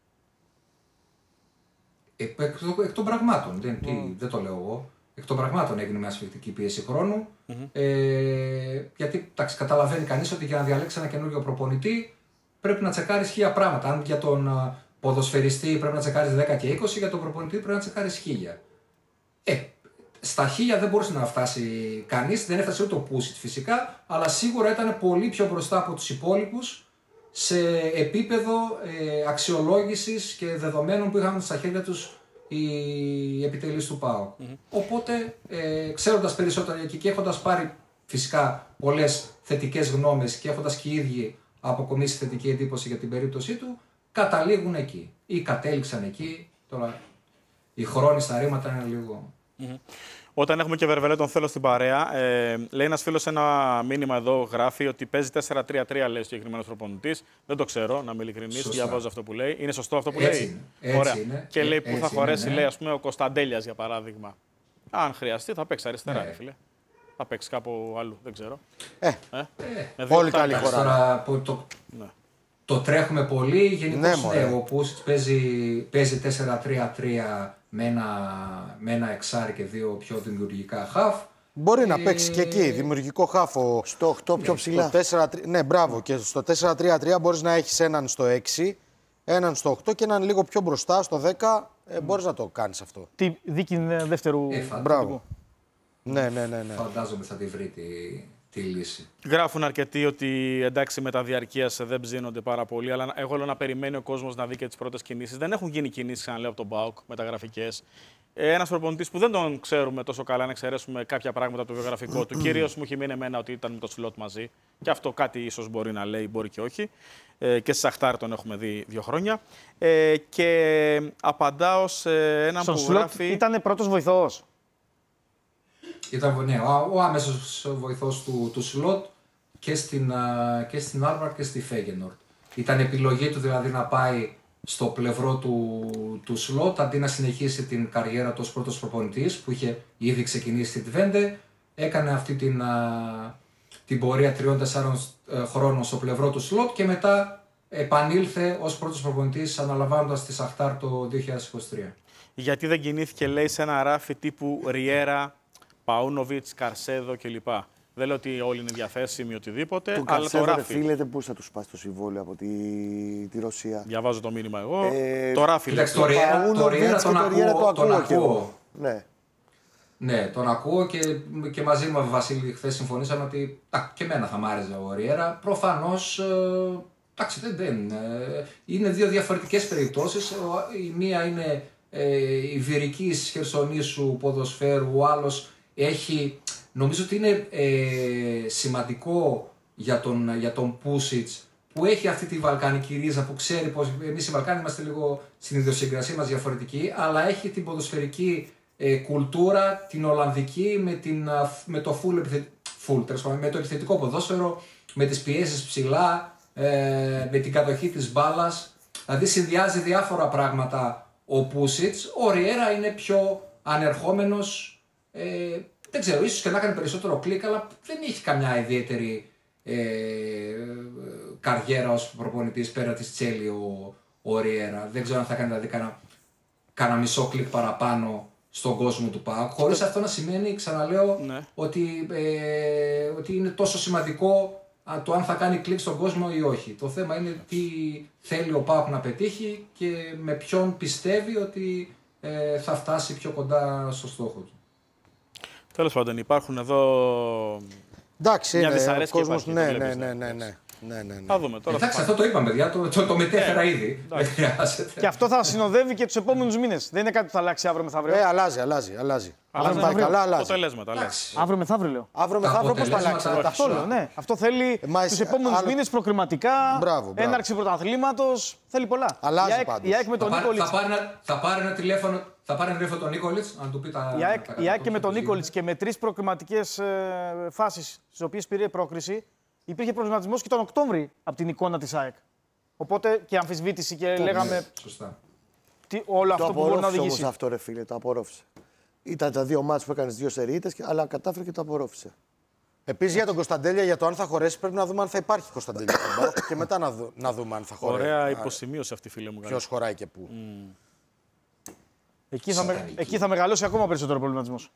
Εκ, εκ, εκ των πραγμάτων, δεν, τι, mm. δεν το λέω εγώ. Εκ των πραγμάτων έγινε με ασφικτική πίεση χρόνου. Mm-hmm. Ε, γιατί τάξη, καταλαβαίνει κανείς ότι για να διαλέξει ένα καινούριο προπονητή πρέπει να τσεκάρεις χίλια πράγματα. Αν για τον α, ποδοσφαιριστή πρέπει να τσεκάρεις δέκα και είκοσι, για τον προπονητή πρέπει να τσεκάρεις χίλια. Ε, στα χίλια δεν μπορούσε να φτάσει κανείς, δεν έφτασε ούτε ο Πούσιτς φυσικά, αλλά σίγουρα ήταν πολύ πιο μπροστά από τους υπόλοιπους σε επίπεδο ε, αξιολόγησης και δεδομένων που είχαν στα χέρια τους οι επιτελείς του ΠΑΟΚ. Mm-hmm. Οπότε, ε, ξέροντας περισσότερα εκεί και έχοντας πάρει φυσικά πολλές θετικές γνώμες και έχοντας και οι ίδιοι αποκομίσει θετική εντύπωση για την περίπτωσή του, καταλήγουν εκεί ή κατέληξαν εκεί. Τώρα, οι χρόνοι στα ρήματα είναι λίγο... Mm-hmm. Όταν έχουμε και Βερβελέ τον θέλω στην παρέα, ε, λέει ένας φίλος ένα μήνυμα εδώ, γράφει ότι παίζει τέσσερα τρία τρία, λέει ο συγκεκριμένος προπονητής. Δεν το ξέρω, να είμαι ειλικρινής, διαβάζω αυτό που λέει. Είναι σωστό αυτό που έτσι λέει? Είναι, έτσι Ωραία. Είναι, και λέει που θα χωρέσει, είναι, ναι. λέει, ας πούμε, ο Κωνσταντέλιας για παράδειγμα. Αν χρειαστεί, θα παίξει αριστερά, ναι. ρε φίλε. Θα παίξει κάπου αλλού, δεν ξέρω. Ε, ε, ε πολύ καλή χώρα. Τώρα, το, ναι. το τρέχουμε πολύ, γενικώς ναι, ναι, ο Πούσιτς παίζει, παίζει τέσσερα τρία τρία με ένα, με ένα εξάρι και δύο πιο δημιουργικά χαφ. Μπορεί ε... να παίξει και εκεί, δημιουργικό χάφο. Στο οκτώ πιο ψηλά. τέσσερα, ναι, μπράβο. Και στο τέσσερα τρία τρία μπορείς να έχεις έναν στο έξι, έναν στο οκτώ και έναν λίγο πιο μπροστά στο δέκα. Ε, μπορείς να το κάνεις αυτό. Τι δίκη δεύτερου. Ε, φαν... Μπράβο. Ναι, ναι, ναι, ναι. Φαντάζομαι θα τη βρει τη, τη λύση. Γράφουν αρκετοί ότι εντάξει με τα διαρκείας δεν ψήνονται πάρα πολύ, αλλά εγώ λέω να περιμένει ο κόσμος να δει και τις πρώτες κινήσεις. Δεν έχουν γίνει κινήσεις, ξαναλέω, από τον ΠΑΟΚ μεταγραφικές. Ένας προπονητής που δεν τον ξέρουμε τόσο καλά, να εξαιρέσουμε κάποια πράγματα από το βιογραφικό του. Κυρίως μου έχει μείνει εμένα ότι ήταν με το Σλότ μαζί. Και αυτό κάτι ίσως μπορεί να λέει, μπορεί και όχι. Ε, και στη Σαχτάρ τον έχουμε δει δύο χρόνια. Ε, και απαντάω σε έναν Στον που Σλότ γράφει. Ήταν πρώτος βοηθός. Ήταν ναι, ο, ο άμεσος βοηθός του, του Σλότ και στην, και στην Άρβαρ και στη Φέγενορντ. Ήταν επιλογή του δηλαδή να πάει στο πλευρό του, του Σλότ αντί να συνεχίσει την καριέρα του ως πρώτος προπονητής που είχε ήδη ξεκινήσει στη Τβέντε. Έκανε αυτή την, α, την πορεία τριών τεσσάρων χρόνων στο πλευρό του Σλότ και μετά επανήλθε ως πρώτος προπονητής αναλαμβάνοντας τη Σαχτάρ το δύο χιλιάδες είκοσι τρία. Γιατί δεν κινήθηκε, λέει, σε ένα ράφι τύπου Ριέρα, Παούνοβιτς, Καρσέδο κλπ. Δεν λέω ότι όλοι είναι διαθέσιμοι οτιδήποτε, του αλλά το ράφι. Φίλετε, πώς θα του σπάσει το συμβόλαιο από τη, τη Ρωσία. Διαβάζω το μήνυμα εγώ. Ε, το ράφι. Κοίταξε, το Ριέρα τον, τον ακούω. Τον ακούω. Ναι. Ναι, τον ακούω και, και μαζί μου, Βασίλη, χθες συμφωνήσαμε ότι α, και εμένα θα μ' άρεσε ο Ριέρα. Προφανώς, ε, εντάξει, δεν, δεν ε, είναι δύο διαφορετικές περιπτώσεις. Η μία είναι ε, η βυρικής χερσονήσου ποδοσφαίρου, ο άλλος έχει... Νομίζω ότι είναι ε, σημαντικό για τον, για τον Πούσιτς που έχει αυτή τη βαλκανική ρίζα που ξέρει πως εμείς οι Βαλκάνοι είμαστε λίγο στην ιδιοσυγκρασία μας διαφορετικοί, αλλά έχει την ποδοσφαιρική ε, κουλτούρα, την Ολλανδική με, την, με, το full, full, με το επιθετικό ποδόσφαιρο, με τις πιέσεις ψηλά, ε, με την κατοχή της μπάλας. Δηλαδή συνδυάζει διάφορα πράγματα ο Πούσιτς. Ο Ριέρα είναι πιο ανερχόμενος. Ε, Δεν ξέρω, ίσως και να κάνει περισσότερο κλικ, αλλά δεν έχει καμιά ιδιαίτερη ε, καριέρα ως προπονητής πέρα της Τσέλη ο, ο Ριέρα. Δεν ξέρω αν θα κάνει δηλαδή κάνα, κάνα μισό κλικ παραπάνω στον κόσμο του ΠΑΟΚ. Χωρίς αυτό να σημαίνει, ξαναλέω, ναι. ότι, ε, ότι είναι τόσο σημαντικό το αν θα κάνει κλικ στον κόσμο ή όχι. Το θέμα είναι τι θέλει ο ΠΑΟΚ να πετύχει και με ποιον πιστεύει ότι ε, θα φτάσει πιο κοντά στο στόχο του. Τέλος πάντων, υπάρχουν εδώ Εντάξει, μια είναι, δυσαρέσκεια. Κόσμος, ναι, ναι, ναι, ναι, ναι. Ναι, ναι, ναι. Θα δούμε τώρα. Εντάξει, θα αυτό το είπαμε, παιδιά. Το, το, το μετέφερα ε, ήδη. Δεν χρειάζεται. Και αυτό θα συνοδεύει και τους επόμενους μήνες. Δεν είναι κάτι που θα αλλάξει αύριο μεθαύριο. Ε, αλλάζει, αλλάζει. αλλάζει. αλλάζει. Αν πάει καλά, αλλάζει. Αποτελέσματα, Αύριο μεθαύριο λέω. Αύριο μεθαύριο πώς θα αλλάξει. Αυτό λέω, ναι. Αυτό θέλει μα, τους επόμενους άλλο... μήνες προκριματικά, μπράβο, μπράβο. έναρξη πρωταθλήματος. Θέλει πολλά. Αλλάζει η ΑΕΚ, πάντως. η ΑΕΚ με τον θα, Νίκολιτς. θα, πάρει ένα, θα πάρει ένα τηλέφωνο, θα πάρει ένα τηλέφωνο τον Νίκολιτς, αν του πει τα. Η ΑΕΚ, τα η ΑΕΚ και με τον Νίκολιτς και με τρεις προκριματικές ε, φάσεις στις οποίες πήρε πρόκριση, υπήρχε προβληματισμός και τον Οκτώβρη από την εικόνα της ΑΕΚ. Οπότε και αμφισβήτηση και λέγαμε. Σωστά. Τι, όλο Το αυτό που μπορεί να οδηγήσει. όμως αυτό, ρε φίλε, το απορρόφησε. Ήταν τα δύο μάτς που έκανε δύο σερίτες, αλλά κατάφερε και το απορρόφησε. Επίσης για τον Κωνσταντέλια, για το αν θα χωρέσει, πρέπει να δούμε αν θα υπάρχει Κωνσταντέλια. Και μετά να, δου, να δούμε αν θα χωρέσει. Ωραία υποσημείωση αυτή, φίλε μου. Ποιος χωράει και πού. Mm. Εκεί, θα με, εκεί θα μεγαλώσει ακόμα περισσότερο ο προβληματισμός.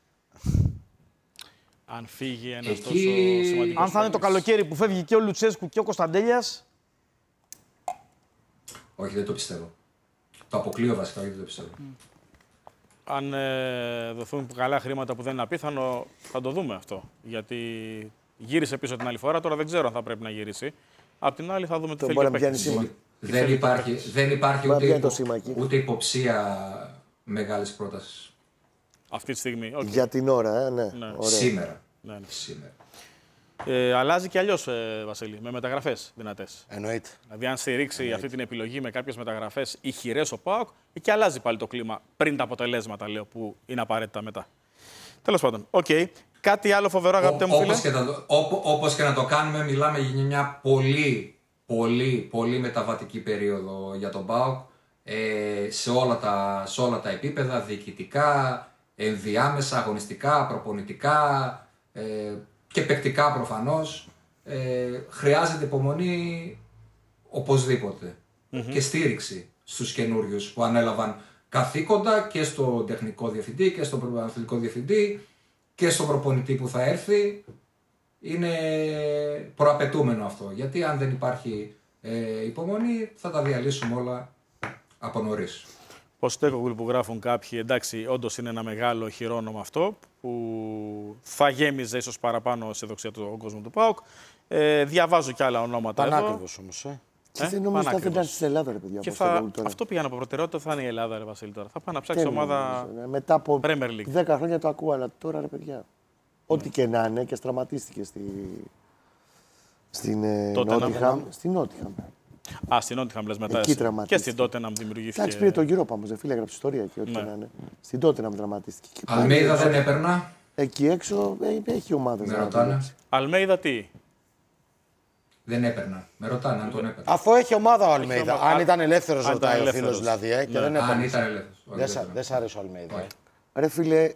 Αν φύγει ένα Εκεί... τόσο σημαντικό. Αν θα είναι το καλοκαίρι που φεύγει και ο Λουτσέσκου και ο Κωνσταντέλιας. Όχι, δεν το πιστεύω. Το αποκλείω βασικά, γιατί δεν το πιστεύω. Mm. Αν ε, δοθούν καλά χρήματα που δεν είναι απίθανο, θα το δούμε αυτό. Γιατί γύρισε πίσω την άλλη φορά, τώρα δεν ξέρω αν θα πρέπει να γυρίσει. Απ' την άλλη θα δούμε τι θέλει και παίκτης. Δεν, δεν υπάρχει, δεν υπάρχει ούτε, υπο, σήμα, ούτε υποψία μεγάλης πρότασης. Αυτή τη στιγμή. Okay. Για την ώρα, ε, ναι. ναι. Σήμερα. Ναι, ναι. Σήμερα. Ε, αλλάζει και αλλιώς, ε, Βασίλη, με μεταγραφές δυνατές. Εννοείται. Δηλαδή, αν στηρίξει Εννοείται. αυτή την επιλογή με κάποιες μεταγραφές ηχηρές ο ΠΑΟΚ, και αλλάζει πάλι το κλίμα πριν τα αποτελέσματα, λέω, που είναι απαραίτητα μετά. Τέλος πάντων, οκ. Okay. Κάτι άλλο φοβερό, αγαπητέ μου φίλε. Όπως και, το, ό, όπως και να το κάνουμε, μιλάμε για μια πολύ, πολύ, πολύ μεταβατική περίοδο για τον ΠΑΟΚ. Ε, σε, όλα τα, σε όλα τα επίπεδα, διοικητικά, ενδιάμεσα, αγωνιστικά, προπονητικά ε, και παικτικά προφανώς. Ε, χρειάζεται υπομονή οπωσδήποτε mm-hmm. και στήριξη στους καινούριους που ανέλαβαν καθήκοντα και στον τεχνικό διευθυντή και στον πρωταθλητικό διευθυντή και στον προπονητή που θα έρθει. Είναι προαπαιτούμενο αυτό, γιατί αν δεν υπάρχει ε, υπομονή θα τα διαλύσουμε όλα από νωρίς. Ποστέκογλου που γράφουν κάποιοι, εντάξει, όντως είναι ένα μεγάλο χειρόνομα αυτό που θα γέμιζε ίσως παραπάνω σε δοξία του κόσμου του ΠΑΟΚ. Ε, διαβάζω και άλλα ονόματα εδώ. Πανάκριβος όμως, ε. Και δεν νομίζω ότι θα ήταν στην Ελλάδα, ρε παιδιά. Και θα, αυτό πήγαν από προτεραιότητα, θα είναι η Ελλάδα, ρε Βασίλη, τώρα. Θα πάει να ψάξει ομάδα νομίζω, ναι. Μετά από Premier League. δέκα χρόνια το ακούω, αλλά τώρα, ρε παιδιά. Ό,τι και να είναι, και στραματίστηκε στη... στην Νότιχαμ. Στην Νότιχαμ. Α, στην Νότιχαμ λες μετά. Και στην Τότεναμ δημιουργήθηκε. Εντάξει, πήρε το γύρο πάμε, δεν φίλε, έγραψε ιστορία και ό,τι και να είναι. Στην Τότεναμ δραματίστηκε. Αλμέιδα δεν έπαιρνα. Εκεί έξω ε, έχει ομάδα. Με ρωτάνε. Αλμέιδα τι. Δεν έπαιρνα. Με ρωτάνε αν τον έπαιρνα. Αφού έχει ομάδα ο Αλμέιδα. Αν ήταν ελεύθερος, ρωτάει ο φίλος δηλαδή. Ε, και ναι. δεν Αν ήταν ελεύθερος. Δεν σ' αρέσει ο Αλμέιδα. Ρε φίλε,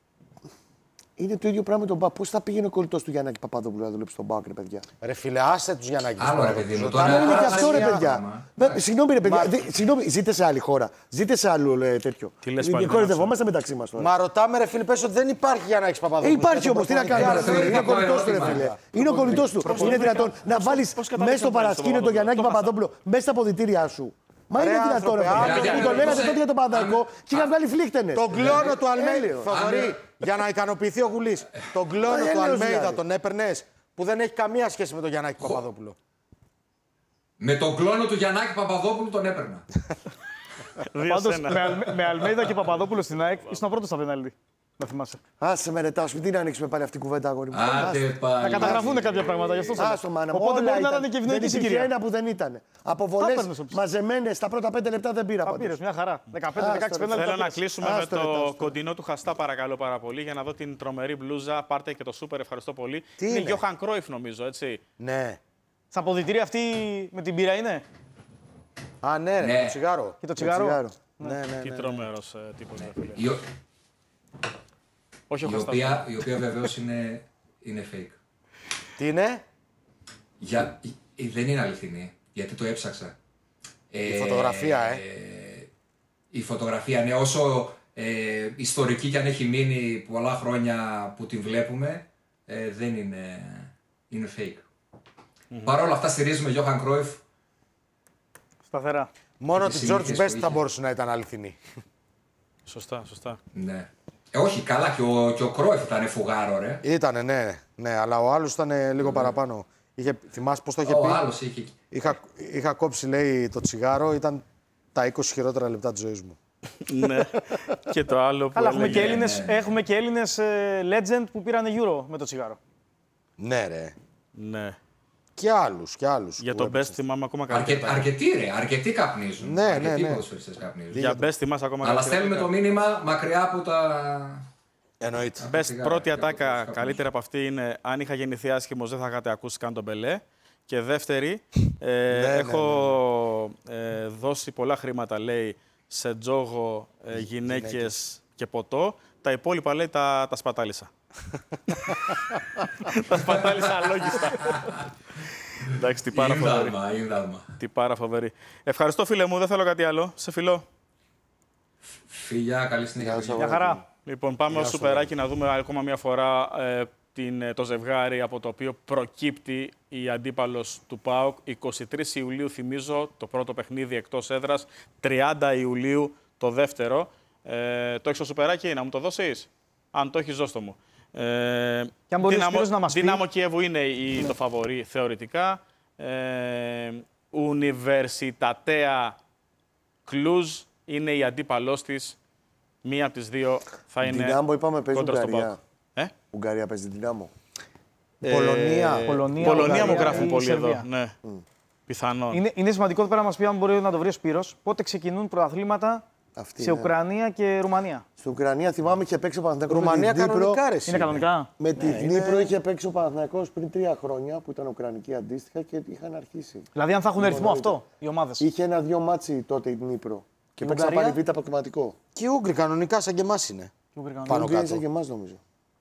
είναι το ίδιο πράγμα με τον Πα. Πώς θα πήγαινε ο κολλητός του Γιαννάκη Παπαδόπουλου να δουλέψει στον Πάκ, ρε παιδιά. Ρε φίλε, άσε τους Γιαννάκη. Άλλο ρε παιδί μου. Τώρα είναι και αυτό, ρε παιδιά. Συγγνώμη, ρε παιδιά. Συγγνώμη, ζείτε σε άλλη χώρα. Ζείτε σε άλλο τέτοιο. Τι λες πάλι. Κορυδευόμαστε μεταξύ μας τώρα. Μα ρωτάμε, ρε φίλε, πες ότι δεν υπάρχει Γιαννάκη Παπαδόπουλου. Υπάρχει όμως, τι να κάνουμε. Είναι ο κολλητός του, ρε φίλε. Είναι ο κολλητός του. Είναι δυνατόν να βάλεις μέσα στο παρασκήνιο τον Γιαννάκη Παπαδόπουλο μέσα στα αποδυτήριά σου. Μα είναι δυνατόν, ρε παιδιά. Που το λέγατε τότε για τον Παναθηναϊκό και είχαν βγάλει φλίχτενες. Τον κλόνο του Αλμέιδα. Θοδωρή, για να ικανοποιηθεί ο Γουλής. Τον κλόνο του Αλμέιδα τον έπαιρνες, που δεν έχει καμία σχέση με τον Γιαννάκη Παπαδόπουλο. Με τον κλόνο του Γιαννάκη Παπαδόπουλου τον έπαιρνα. Πάντως με Αλμέιδα και Παπαδόπουλο στην ΑΕΚ ήσουν ο πρώτος στα πέναλτι. Να θυμάσαι. Άσε με ρετά σου, τι να ανοίξουμε πάλι αυτή την κουβέντα, αγόρι μου. Άντε πάλι. Να καταγραφούν κάποια πράγματα γι' αυτό. Άστο, μάνα μου. Οπότε Όλα μπορεί να ήταν. ήταν και Δεν ευνοϊκή υπήρχε συγκυρία. ένα που δεν ήταν. Αποβολές μαζεμένες στα πρώτα πέντε λεπτά δεν πήρα. Τα πήρες, μια χαρά. δεκαπέντε δεκαέξι πέναλτι. Θέλω να κλείσουμε με Άστο, ρε, το άστο. κοντινό του Χαστά, παρακαλώ πάρα πολύ, για να δω την τρομερή μπλούζα. Πάρτε και το σούπερ, ευχαριστώ πολύ. Τι είναι είναι? Γιώχαν Κρόιφ, νομίζω, έτσι. Ναι. Στα αποδυτήρια αυτή με την πύρα είναι. Α, ναι, ρε, Ναι. το τσιγάρο. Και το τσιγάρο. Ναι, ναι, Τι ναι. τρομερός ε, τύπος, ρε φίλε. Η, ο- Όχι ο η Χαστάς. οποία, η οποία βεβαίως είναι, είναι fake. Τι είναι? Για, η- δεν είναι αληθινή, γιατί το έψαξα. Η φωτογραφία, ε. Η φωτογραφία, ναι, όσο ε, ιστορική κι αν έχει μείνει πολλά χρόνια που την βλέπουμε, ε, δεν είναι, είναι fake. Mm-hmm. Παρ' όλα αυτά στηρίζουμε Johan Cruyff. Σταθερά. Μόνο τις τη George συνήθειες που Best θα είχε. μπορούσε να ήταν αληθινή. Σωστά, σωστά. Ναι. Ε, όχι, καλά, και ο, και ο Cruyff ήταν φουγάρο, ρε. Ήτανε, ναι, ναι, αλλά ο άλλος ήταν λίγο παραπάνω. Είχε, θυμάσαι πώς το είχε Ο πει. άλλος είχε. Είχα, είχα κόψει, λέει, το τσιγάρο, ήταν τα είκοσι χειρότερα λεπτά της ζωής μου. Ναι. Και το άλλο που Αλλά έχουμε έλεγε... και Έλληνες, έχουμε και Έλληνες ε, legend που πήραν Euro με το τσιγάρο. Ναι, ρε. Ναι. Και άλλους, και άλλους. Για που τον έπαιξαν. Best θυμάμαι ακόμα Αρκε, καλύτερα. αρκετοί ρε, αρκετοί καπνίζουν. Ναι, ναι, αρκετοί ναι. ποδοσφαιριστές καπνίζουν. Για Best θυμάσαι ακόμα Αλλά καλύτερα. στέλνουμε το μήνυμα μακριά από τα. Εννοείται. Best τσιγάρα πρώτη και από ατάκα τους καπνούς. καλύτερη από αυτή είναι αν είχα γεννηθεί άσχημος δεν θα είχατε ακούσει καν τον Μπελέ. Και δεύτερη, ε, ναι, έχω ε, δώσει πολλά χρήματα, λέει, σε τζόγο, ε, γυναίκες και ποτό. Τα υπόλοιπα, λέει, τα, τα σπατάλησα. Τα σπατάλησα αλόγιστα. Εντάξει, τι πάρα φοβερή. Ίνδαλμα, ίνδαλμα. Τι πάρα φοβερή. Ευχαριστώ, φίλε μου. Δεν θέλω κάτι άλλο. Σε φιλώ. Φιλιά, καλή συνέχεια. Μια χαρά. Λοιπόν, πάμε στο σουπεράκι να δούμε ακόμα μια φορά ε, την, ε, το ζευγάρι από το οποίο προκύπτει η αντίπαλος του ΠΑΟΚ. εικοστή τρίτη Ιουλίου, θυμίζω, το πρώτο παιχνίδι εκτός έδρας. τριάντα Ιουλίου το δεύτερο. Ε, το έχεις στο σουπεράκι, να μου το δώσεις? Αν το έχεις, δώσ' το μου. Ε, Και αν μπορεί ο Δυναμο, Σπύρος να μας πει- Δυνάμο Κιέβου είναι η, το φαβορί θεωρητικά. Ε, Universitatea Κλουζ είναι η αντίπαλός της. Μία από τις δύο θα είναι Δυνάμω, είπαμε, παίζει κόντρα στον Ουγγαρία. ΠΑΟΚ. Ε? Ουγγαρία παίζει Δυνάμω. Πολωνία. Ε, Πολωνία, Πολωνία μου Ουγγαρία γράφουν ή πολύ Σερβία. εδώ. Ναι. Πιθανόν. Είναι, είναι σημαντικό εδώ πέρα να μας πει, αν μπορεί να το βρει ο Σπύρος, πότε ξεκινούν πρωταθλήματα Αυτή, σε ναι. Ουκρανία και Ρουμανία. Στην Ουκρανία θυμάμαι είχε παίξει ο Παναθηναϊκός Ρουμανία με τη Δνύπρο. κανονικά, ρε. εσύ. Είναι κανονικά. Με τη Δνύπρο είχε παίξει ο Παναθηναϊκός πριν τρία χρόνια που ήταν Ουκρανική αντίστοιχα και είχαν αρχίσει. Δηλαδή, αν θα έχουν ρυθμό εννοείται. αυτό οι ομάδες. Είχε ένα-δυο μάτσι τότε η Δνύπρο. Και Η παίξαν Ουγγαρία? πάλι β' αποκλειματικό. Και οι Ούγγροι κανονικά σαν και εμάς είναι. Πάνω Ουγγαρία κάτω. και εμάς νομίζω.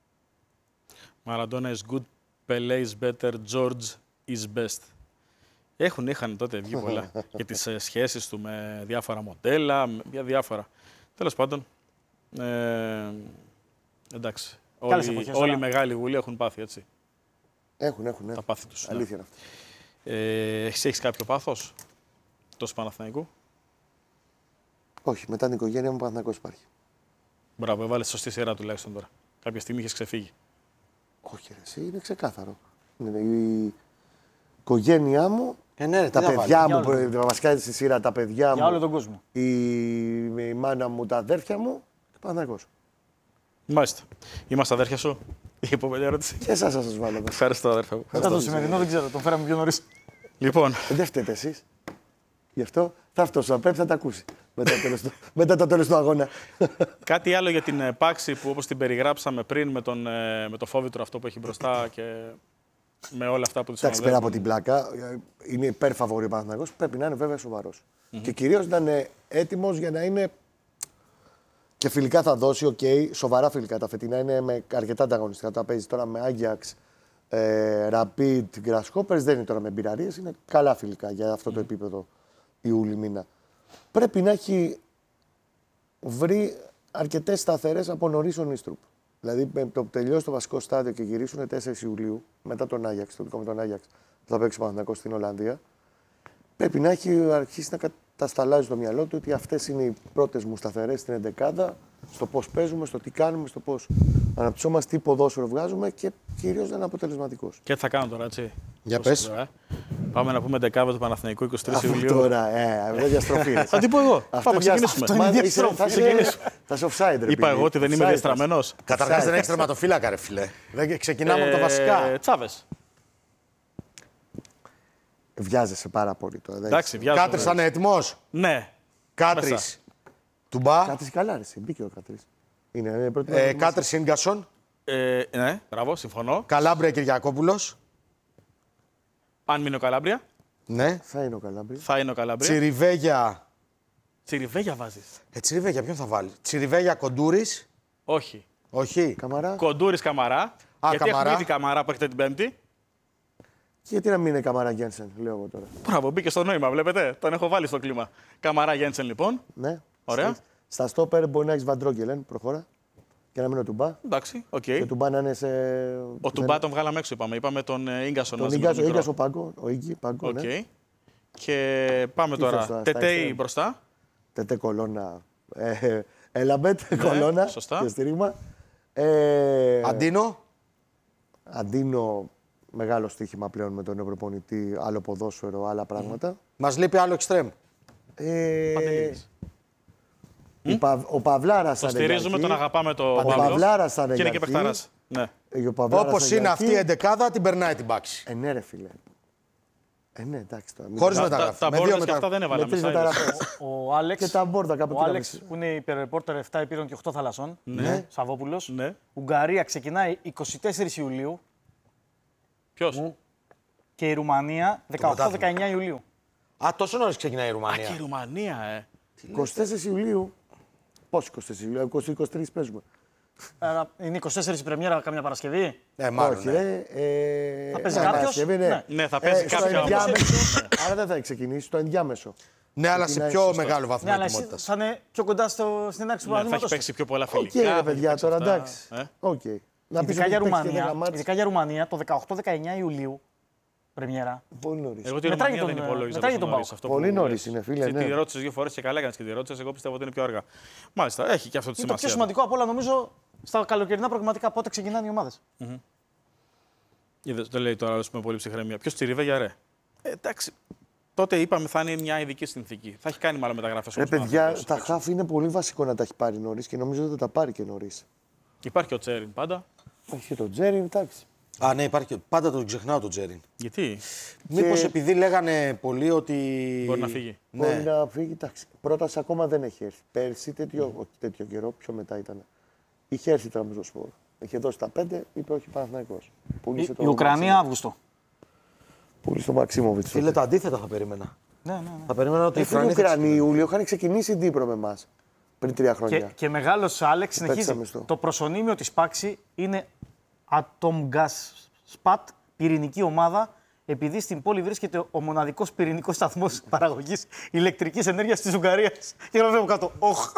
Μαραντόνα is good, Pelé is better, George is best. Έχουν, είχαν τότε βγει πολλά για τις ε, σχέσεις του με διάφορα μοντέλα, με για διάφορα. Τέλος πάντων, ε, εντάξει, Καλές όλοι, εποχές, όλοι οι αλλά- μεγάλοι βουλοί έχουν πάθει, έτσι, Έχουν, έχουν. Ναι. τα πάθη τους. Ναι. Αλήθεια είναι αυτό. Ε, εσύ έχεις κάποιο πάθος, τόσο Παναθηναϊκού? Όχι, μετά την οικογένεια μου ο Παναθηναϊκός υπάρχει. Μπράβο, έβαλες σωστή σειρά τουλάχιστον τώρα. Κάποια στιγμή είχες ξεφύγει. Όχι, ρε, εσύ, είναι ξεκάθαρο. Είναι η οικογένειά μου, Ε, ναι, ρε, τα τι να παιδιά Για μου, όλο που- βασικά στη σειρά, τα παιδιά Για όλο μου, τον κόσμο. η, η μάνα μου, τα αδέρφια μου και ο Παναθηναϊκός. Μάλιστα. Είμαστε αδέρφια σου. Η επόμενη ερώτηση. Και εσάς θα σας βάλω εδώ. Ευχαριστώ, αδέρφια μου. Μετά το σημερινό δεν ξέρω, τον φέραμε πιο νωρίς. Λοιπόν, Ε, Δεν φταίτε εσείς. Γι' αυτό θα αυτό ο Πέπ θα τα ακούσει. Μετά το τέλος του- μετά το τέλος του αγώνα. κάτι άλλο για την ε, Πάξη που όπως την περιγράψαμε πριν με, τον, ε, με το φόβητρο αυτό που έχει μπροστά και με όλα αυτά που τους Εντάξει, πέρα από συνοδεύουν. την πλάκα, ε, είναι υπερφαβορή ο Παναθηναϊκός. Πρέπει να είναι βέβαια σοβαρός. Και κυρίως να είναι έτοιμος για να είναι. Και φιλικά θα δώσει, οκ, σοβαρά φιλικά. Τα φετινά είναι με αρκετά ανταγωνιστικά. Τα παίζει τώρα με Άγιαξ, ε, Rapid, Grasshoppers. Δεν είναι τώρα με μπειραρίες. Είναι καλά φιλικά για αυτό το επίπεδο Ιούλη μήνα. Πρέπει να έχει βρει αρκετές σταθερές από νωρίς ο Νίστρουπ. Δηλαδή, με το που τελειώσει το βασικό στάδιο και γυρίσουν τέσσερις Ιουλίου, μετά τον Άγιαξ, το δικό με τον Άγιαξ, που θα παίξει ο Παναθηναϊκός στην Ολλανδία, πρέπει να έχει αρχίσει να κατασταλάζει το μυαλό του ότι αυτές είναι οι πρώτες μου σταθερές στην εντεκάδα, στο πώς παίζουμε, στο τι κάνουμε, στο πώς αναπτυσσόμαστε, τι ποδόσφαιρο βγάζουμε και κυρίως να είναι αποτελεσματικός. Και τι θα κάνω τώρα, έτσι. Για Τόσο πες. τώρα, ε. Πάμε να πούμε δεκάβα του Παναθηναϊκού εικοστή τρίτη Αυτό Ιουλίου. τώρα, ε, αυτό διαστροφή. ρε. Θα την πω εγώ. Αυτό Πάμε, δια- ξεκινήσουμε. αυτό είναι Μα, διαστροφή. είσαι- θα Ξεκινήσουμε. είσαι- Θα είσαι offside, ρε. Είπα παιδί. εγώ ότι δεν είμαι Offside θα διαστραμμένος. Καταρχάς δεν έχεις τερματοφύλακα, ρε φίλε. Δεν ξεκινάμε από τα Ε, βασικά. Τσάβες. Βιάζεσαι πάρα πολύ τώρα. δεν Εντάξει, βιάζομαι. Κάτρις θα είναι έτοιμος. Ναι. Κάτρις. Μέσα. Τουμπά. Κάτρις καλά, ρε. εσύ, Μπήκε ο Κάτρις. Είναι, είναι πρώτη Ε, μέρα που Κάτρις Ίγκασον. Ε, ναι, μπράβο, συμφωνώ. Καλάμπρια Κυριακόπουλος. Αν μείνει ο Καλάμπρια, Ναι. θα είναι ο Καλάμπρη. θα είναι ο Καλάμπρια. Τσιριβέγια. Τσιριβέγια βάζεις. Ε, Τσιριβέγια, ποιον θα βάλει. Τσιριβέγια Κοντούρης. Όχι. Όχι. Καμαρά. Κοντούρης Καμαρά. γιατί Καμαρά. έχουμε ήδη Καμαρά που έχετε την Πέμπτη. Και γιατί να μην είναι Καμαρά Γκένσεν, λέω εγώ τώρα. Μπράβο, μπήκε στο νόημα, βλέπετε. Τον έχω βάλει στο κλίμα. Καμαρά Γέντσεν, λοιπόν. Ναι. Ωραία. Στα, στα στόπερ μπορεί να έχει Βαντρόγκελεν, προχώρα. Και να μην είναι ο Τουμπά. Εντάξει, οκ. Και ο Τουμπά να είναι σε. Ο Τουμπά τον βγάλαμε έξω, είπαμε. Είπαμε τον ε, Ίγκασον Τον μαζί με Ίγκας, τον ο μικρό. Ίγκας ο Πάγκο. Ο Ίγκη, Πάγκο. Οκ. Ναι. Και πάμε Τι θες τώρα. τώρα, στα Τετέι extreme? μπροστά. Τετέ κολόνα. Ε, Έλαμπετ, κολόνα. σωστά. Και στήριγμα. Ε, Αντίνο. Αντίνο. μεγάλο στοίχημα πλέον με τον νέο προπονητή, άλλο ποδόσφαιρο, άλλα πράγματα. Mm. Μας λείπει άλλο εξτρέμ. Ε, ο, Πα, ο Παυλάρας Το θα είναι στηρίζουμε, για τον αρχή. αγαπάμε το Ο Παύλος. Παυλάρας θα είναι Και είναι για και αρχή. παιχταράς. Ναι. Ε, ο Παυλάρας Όπως θα είναι για αυτή αρχή. η εντεκάδα, την περνάει την μπάξη. Ε, ναι, ρε φίλε. Ε, ναι, εντάξει τώρα. μην- Χωρίς Τα, μεταγραφή. τα Με δύο μπόρδες και μετα- αυτά δεν με έβαλαμε. τρεις σαν μεταγραφές. Ο Άλεξ, Και τα μπόρδα κάπου ο εκεί να Άλεξ βρεις. που είναι υπερρεπόρτερ επτά υπήρων και οκτώ θαλασσών, Ναι. Σαββόπουλος. Ναι. Ουγγαρία ξεκινάει εικοστή τέταρτη Ιουλίου Ποιος? και η Ρουμανία δεκαοκτώ δεκαεννιά Ιουλίου. Α, τόσο νωρίς ξεκινάει η Α, Ρουμανία. και η Ρουμανία, ε. εικοστή τέταρτη Ιουλίου. Πώς εικοστή τέταρτη Ιουλίου, είκοσι είκοσι τρία παίζουμε. Άρα είναι εικοστή τέταρτη η πρεμιέρα καμιά Παρασκευή. Ναι, μάλλον. Όχι, ναι. ρε. Ε, Θα παίζει ναι, κάποιος. Παρασκευή, ναι. Ναι. Ναι, θα παίζει Ε, στο κάποιος. ενδιάμεσο. Άρα δεν θα έχει ξεκινήσει, στο ενδιάμεσο. Ναι, αλλά σε Ξεκινάει πιο σωστά. μεγάλο βαθμό Ναι, αλλά εσύ ετοιμότητας. θα είναι πιο κοντά στο, στην έναρξη του Ναι, θα έχει πρωταθλήματος. παίξει πιο πολλά Οκ, φιλικά. ρε θα έχει παιδιά, παίξει τώρα αυτά. εντάξει. Ε. Οκ. Να πεις Ειδικά ότι για, παίξει και Ρουμανία, δέκα μάτς. ειδικά για Ρουμανία το δεκαοκτώ δεκαεννιά Ιουλίου πρεμιέρα. Πολύ νωρίς. Εγώ τη Μετράει Ρουμανία και δεν τον- υπολόγιζα μετράει τόσο και τον νωρίς. Πάοκ. Αυτό Πολύ που νωρίς λες. είναι, φίλε, Τη- ναι. Τη ρώτησες δύο φορές και καλά έκανες και τη ρώτησες. Εγώ πιστεύω ότι είναι πιο αργά. Μάλιστα, έχει και αυτό τη Είναι το πιο σημασία. σημαντικό από όλα νομίζω στα καλοκαιρινά προγραμματικά πότε ξεκινάνε οι ομάδες. Είδες, δεν λέει τώρα άλλος με πολύ ψυχραιμία. Ποιος στηρίβε για ρε. Ε, εντάξει. Τότε είπαμε θα είναι μια ειδική συνθήκη. Θα έχει κάνει μάλλον μεταγραφές. Ρε όμως, παιδιά, Παναθηναϊκός. τα χάφ είναι πολύ βασικό να τα έχει πάρει νωρίς και νομίζω ότι θα τα πάρει και νωρίς. Υπάρχει και ο Τσέριν πάντα. Έχει και τον Τζέρι, εντάξει. Α, ναι, υπάρχει. και- Πάντα τον ξεχνάω τον Τζέριν. Γιατί Μήπως επειδή λέγανε πολλοί ότι. μπορεί να φύγει. Μπορεί Ναι. να φύγει, εντάξει. Πρόταση ακόμα δεν έχει έρθει. Πέρσι, τέτοιο, όχι τέτοιο καιρό, πιο μετά ήταν. Είχε έρθει η Τραμπζοσπόρ. Είχε δώσει τα πέντε, είπε όχι Παναθηναϊκός. Πούλησε Η, το η Ουκρανία Μαξίμοβιτς. Αύγουστο. Πούλησε το Μαξίμοβιτς. Φίλε, τα αντίθετα θα περίμενα. Ναι, ναι, ναι. Θα περίμενα ότι Οι οι Ουκρανοί θα Ουκρανοί Ιούλιο είχαν ξεκινήσει Ντύπρο με εμά πριν τρία χρόνια. Και, και μεγάλος Άλεξ συνεχίζει. Παίξαμε στο. Το προσωνύμιο της Πάξη είναι Atomgaspat, πυρηνική ομάδα, επειδή στην πόλη βρίσκεται ο μοναδικός πυρηνικός σταθμός παραγωγής ηλεκτρικής ενέργειας της Ουγγαρίας. Και γράφει κάτω, όχ.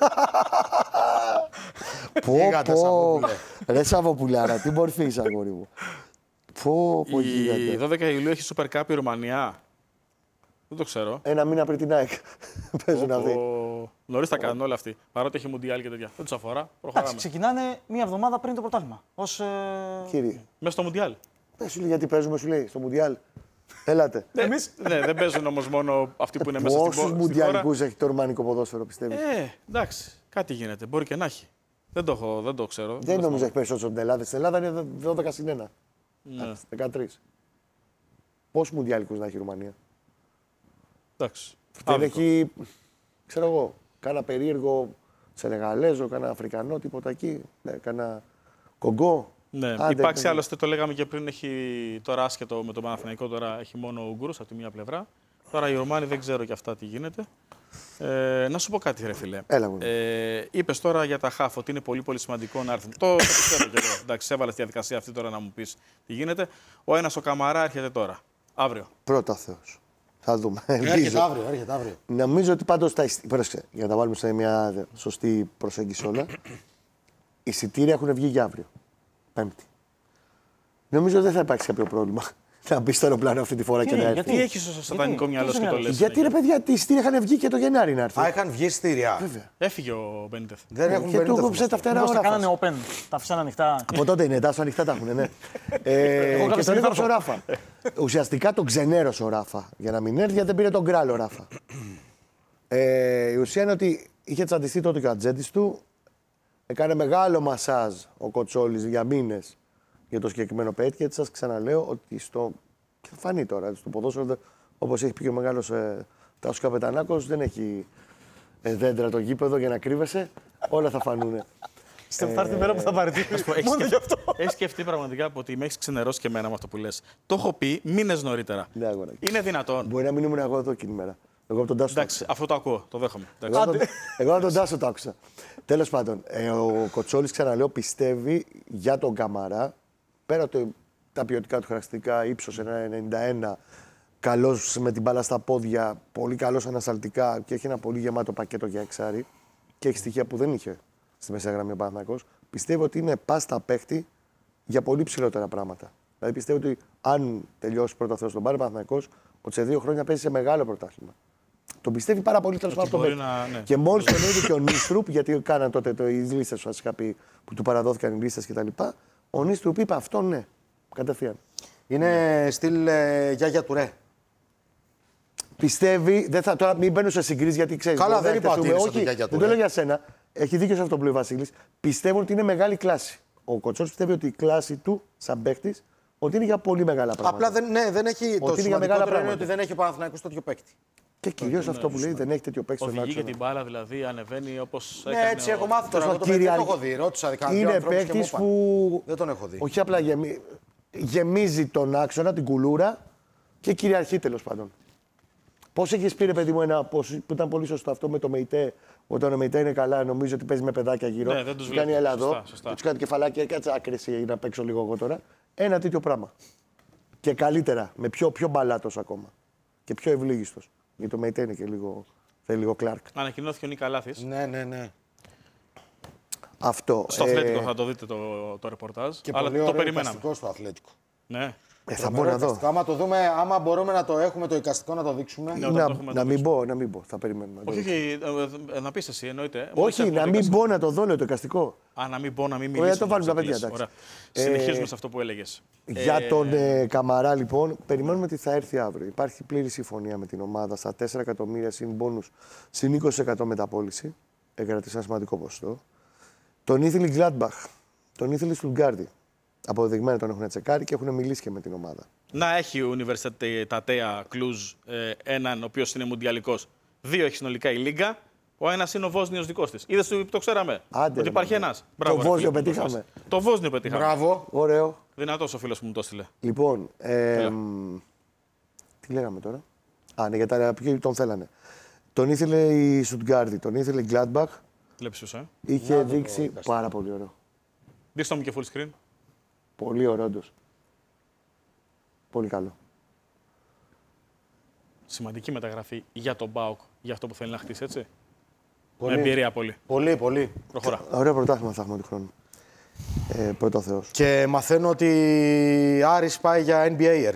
Πω, Γίγαντα, πω. Σαββόπουλε. Ρε Σαββοπουλάρα, τι μορφή είσαι, αγόρι μου. Πω, πω, Η γίγαντα. δώδεκα Ιουλίου έχει Super Cup η Ρουμανία. Δεν το ξέρω. Ένα μήνα πριν την ΑΕΚ. Παίζουν αυτοί. Ο... Νωρίς τα κάνουν όλα αυτοί. Παρότι έχει Μουντιάλ και τέτοια. Δεν του αφορά. Εντάξει, Προχωράμε. ξεκινάνε μία εβδομάδα πριν το πρωτάθλημα. Ως, ε... Κύριε, Μέσα στο Μουντιάλ. πες σου λέει γιατί παίζουμε, σου λέει, στο Μουντιάλ. Έλατε. Εμείς... ναι, δεν παίζουν όμως μόνο αυτοί που είναι μέσα στην, Πόσους πο... στη χώρα. Μουντιαλικούς έχει το ρουμανικό ποδόσφαιρο, πιστεύεις. Ε, εντάξει. Κάτι γίνεται. Μπορεί και να έχει. Δεν το, έχω, δεν το ξέρω. Δεν νομίζω θυμάμαι. έχει περισσότερο στην Ελλάδα. Στην Ελλάδα είναι δώδεκα συν ένα. Ναι. δεκατρία. Πόσους Μουντιαλικούς να έχει η Ρουμανία. Εντάξει. Δεν Άδικο. έχει, ξέρω εγώ, κάνα περίεργο Σενεγαλέζο, κάνα Αφρικανό, τίποτα εκεί. Ναι, κάνα Κογκό. Ναι, Άντε, υπάρξει ναι. άλλωστε, το λέγαμε και πριν, έχει τώρα άσχετο με το Παναθηναϊκό, τώρα έχει μόνο Ουγγούρους από τη μία πλευρά. Τώρα οι Ρουμάνοι δεν ξέρω και αυτά τι γίνεται. Ε, να σου πω κάτι, ρε φίλε. Έλα, μου. Ε, είπες τώρα για τα χάφ ότι είναι πολύ πολύ σημαντικό να έρθουν. Το, το πιστεύω και εγώ. Εντάξει, έβαλε στη διαδικασία αυτή τώρα να μου πεις τι γίνεται. Ο ένας ο Καμαρά έρχεται τώρα. Αύριο. Πρώτα Θεός. Θα δούμε. Έρχεται Ελπίζω. αύριο, έρχεται αύριο. Νομίζω ότι πάντως τα εισιτήρια. Πρόσεξε, για να τα βάλουμε σε μια σωστή προσέγγιση όλα. Οι εισιτήρια έχουν βγει για αύριο. Πέμπτη. Νομίζω δεν θα υπάρξει κάποιο πρόβλημα να μπει στο αεροπλάνο αυτή τη φορά και Τι, να έρθει. γιατί Τι έχει στο σατανικό μυαλό σου και το λες. Γιατί ρε παιδιά, τα εισιτήρια είχαν βγει και το Γενάρη να έρθει. Α, είχαν βγει εισιτήρια. Έφυγε ο Μπένιτεθ. Δεν έχουν Και μπαίνει του το κόψε τα φτερά Πώς τα ο Ράφας. κάνανε open, τα αφήσαν ανοιχτά. Από τότε είναι, τάσο ανοιχτά τα έχουν, ναι. ε, Εγώ κάποια και τον στιγμή θα έκοψε ο Ράφα. Ουσιαστικά τον ξενέρωσε ο Ράφα. Για να μην έρθει, γιατί δεν πήρε τον γκράλ ο Ράφα. ε, η ουσία είναι ότι είχε τσαντιστεί τότε και ο ατζέντης του. Έκανε μεγάλο μασάζ ο Κοτσόλης για μήνες για το συγκεκριμένο παίκτη. Γιατί σας ξαναλέω ότι στο. Και θα φανεί τώρα, στο ποδόσφαιρο, όπως έχει πει και ο μεγάλος ε, Τάσος Καπετανάκος, δεν έχει ε, δέντρα το γήπεδο για να κρύβεσαι. Όλα θα φανούνε. Στην θα έρθει η μέρα που θα παραιτηθεί. Έχει Μόνο γι' αυτό. σκεφτεί πραγματικά ότι με έχει ξενερώσει και εμένα με αυτό που λες. Το έχω πει μήνες νωρίτερα. Ναι, αγοράκι. Είναι δυνατόν. Μπορεί να μην ήμουν εγώ εδώ εκείνη τη μέρα. Εγώ από τον Τάσο. το Εντάξει, αυτό το ακούω, το δέχομαι. Εγώ Εντάξει. από τον- Εγώ από τον Τάσο το άκουσα. Τέλος πάντων, ε, ο Κοτσόλης, ξαναλέω, πιστεύει για τον Καμαρά, πέρα από το- τα ποιοτικά του χαρακτηριστικά, ύψος ένα ενενήντα ένα, καλός με την μπάλα στα πόδια, πολύ καλός ανασταλτικά και έχει ένα πολύ γεμάτο πακέτο για εξάρι και έχει στοιχεία που δεν είχε στη μεσαία γραμμή ο Παναθηναϊκός. Πιστεύω ότι είναι πάστα παίχτη για πολύ ψηλότερα πράγματα. Δηλαδή πιστεύω ότι αν τελειώσει πρώτα Θεός στον πάρει ο Παναθηναϊκός, ότι σε δύο χρόνια παίζει σε μεγάλο πρωτάθλημα. Τον πιστεύει πάρα πολύ τέλος πάντων. μπορεί τον παίκτη. να- ναι. Και μόλις τον είδε και ο Νίστρουπ, γιατί κάναν τότε το, οι λίστες που σας είχα πει, που του παραδόθηκαν οι λίστες κτλ. Ο Νίστρουπ είπε αυτό ναι, κατευθείαν. Είναι στυλ ε, Γιάγια Τουρέ. Πιστεύει, δεν θα, τώρα μην μπαίνω σε συγκρίσεις γιατί ξέρεις. Καλά, μπορεί να δεν είπα ότι εκτεθούμε. είναι σαν Όχι, τη Γιάγια δεν Τουρέ. το λέω για σένα. Έχει δίκιο σε αυτό που λέει ο Βασίλης. Πιστεύω ότι είναι μεγάλη κλάση. Ο Κοτσόρης πιστεύει ότι η κλάση του, σαν παίκτης, ότι είναι για πολύ μεγάλα πράγματα. Απλά δεν, ναι, δεν έχει. είναι Το για σημαντικότερο μεγάλα είναι πράγματα. ότι δεν έχει ο Παναθηναϊκός τέτοιο παίκτη. Και κυρίως αυτό που λέει, δεν έχει τέτοιο παίκτη στον Οδηγεί και άξονα. την μπάλα, δηλαδή ανεβαίνει όπως Ναι, έκανε έτσι ο- έχω μάθει τώρα. Τόσο Εγώ το παιδί δεν το κυριαρχεί. έχω δει. Ρώτησα κανένα δύο Είναι ανθρώπους και μου παίκτης είπαν. που Δεν τον έχω δει. όχι απλά γεμί... γεμίζει τον άξονα, την κουλούρα και κυριαρχεί τέλος πάντων. Πώς έχεις πει, ρε παιδί μου, ένα πώς, που ήταν πολύ σωστό αυτό με το ΜΕΙΤΕ, όταν ο ΜΕΙΤΕ είναι καλά, νομίζω ότι παίζει με παιδάκια γύρω. Ναι, δεν τους κάνει βλέπει. έλα Σωστά, εδώ, σωστά. και τους κάνει κεφαλάκια, κάτσε άκρηση να παίξω λίγο εγώ τώρα. Ένα τέτοιο πράγμα. Και καλύτερα, με πιο, πιο μπαλάτος ακόμα. Και πιο ευλίγιστος. Γιατί το ΜΕΙΤΕ είναι και λίγο, θέλει λίγο Κλάρκ. Ανακοινώθηκε ο Νίκα Λάθης. Ναι, ναι, ναι. Αυτό. Στο ε, Αθλέτικο θα το δείτε το, το ρεπορτάζ. Και αλλά πολύ το ωραίο περιμέναμε. εικαστικό στο Αθλέτικο. Ναι. ε, θα μπορώ να δω. Άμα το δούμε, άμα μπορούμε να το έχουμε το εικαστικό να το δείξουμε. Ναι, όταν Να, το έχουμε να το μην πω, να μην πω. Θα περιμένουμε. να το Όχι, δούμε. όχι, ε, ε, να πεις εσύ, εννοείται. Μόλις Όχι, έχουμε να το μην εικαστικό. πω να το δω, λέω το εικαστικό. Α, να μην πω, να μην Ωραία, μιλήσω. το βάλουν τα να παιδιά, ξεκλείσει. εντάξει. Ωραία. Ε, Συνεχίζουμε σε αυτό που έλεγες. Για τον ε, Καμαρά, λοιπόν, περιμένουμε τι θα έρθει αύριο. Υπάρχει πλήρη συμφωνία με την ομάδα στα τέσσερα εκατομμύρια συν μπόνους, συν είκοσι τοις εκατό μεταπώληση. Έκρατησε ένα σημαντικό ποσοστό. Τον ήθελε η Gladbach, τον ήθελε η Στουτγκάρδη. Αποδεδειγμένα τον έχουν τσεκάρει και έχουν μιλήσει και με την ομάδα. Να έχει η Universitatea Cluj ε, έναν ο οποίος είναι μουντιαλικός. Δύο έχει συνολικά η Λίγκα. Ο ένας είναι ο Βόσνιος δικός της. Είδες που το ξέραμε. Άντε, ότι ρε, υπάρχει μάνα. ένας. Το ρε, Βόσνιο φίλε, πετύχαμε. Το Βόσνιο πετύχαμε. Μπράβο. Ωραίο. Δυνατός ο φίλος που μου το έστειλε. Λοιπόν, ε, μ, τι λέγαμε τώρα. Α, ναι, για τα ποιοι τον θέλανε. Τον ήθελε η Στουτγκάρδη, τον ήθελε η Gladbach. Βλέπεις ποιος, ε. Είχε δείξει πάρα πολύ ωραίο. Δείξτε μου και full screen. Πολύ ωραίο, όντως. Πολύ καλό. Σημαντική μεταγραφή για τον ΠΑΟΚ, για αυτό που θέλει να χτίσει, έτσι. Πολύ. Με εμπειρία πολύ. Πολύ, πολύ. Προχωρά. Ωραίο πρωτάθλημα θα έχουμε του χρόνου. Ε, πρώτο Θεός. Και μαθαίνω ότι Άρης πάει για N B A.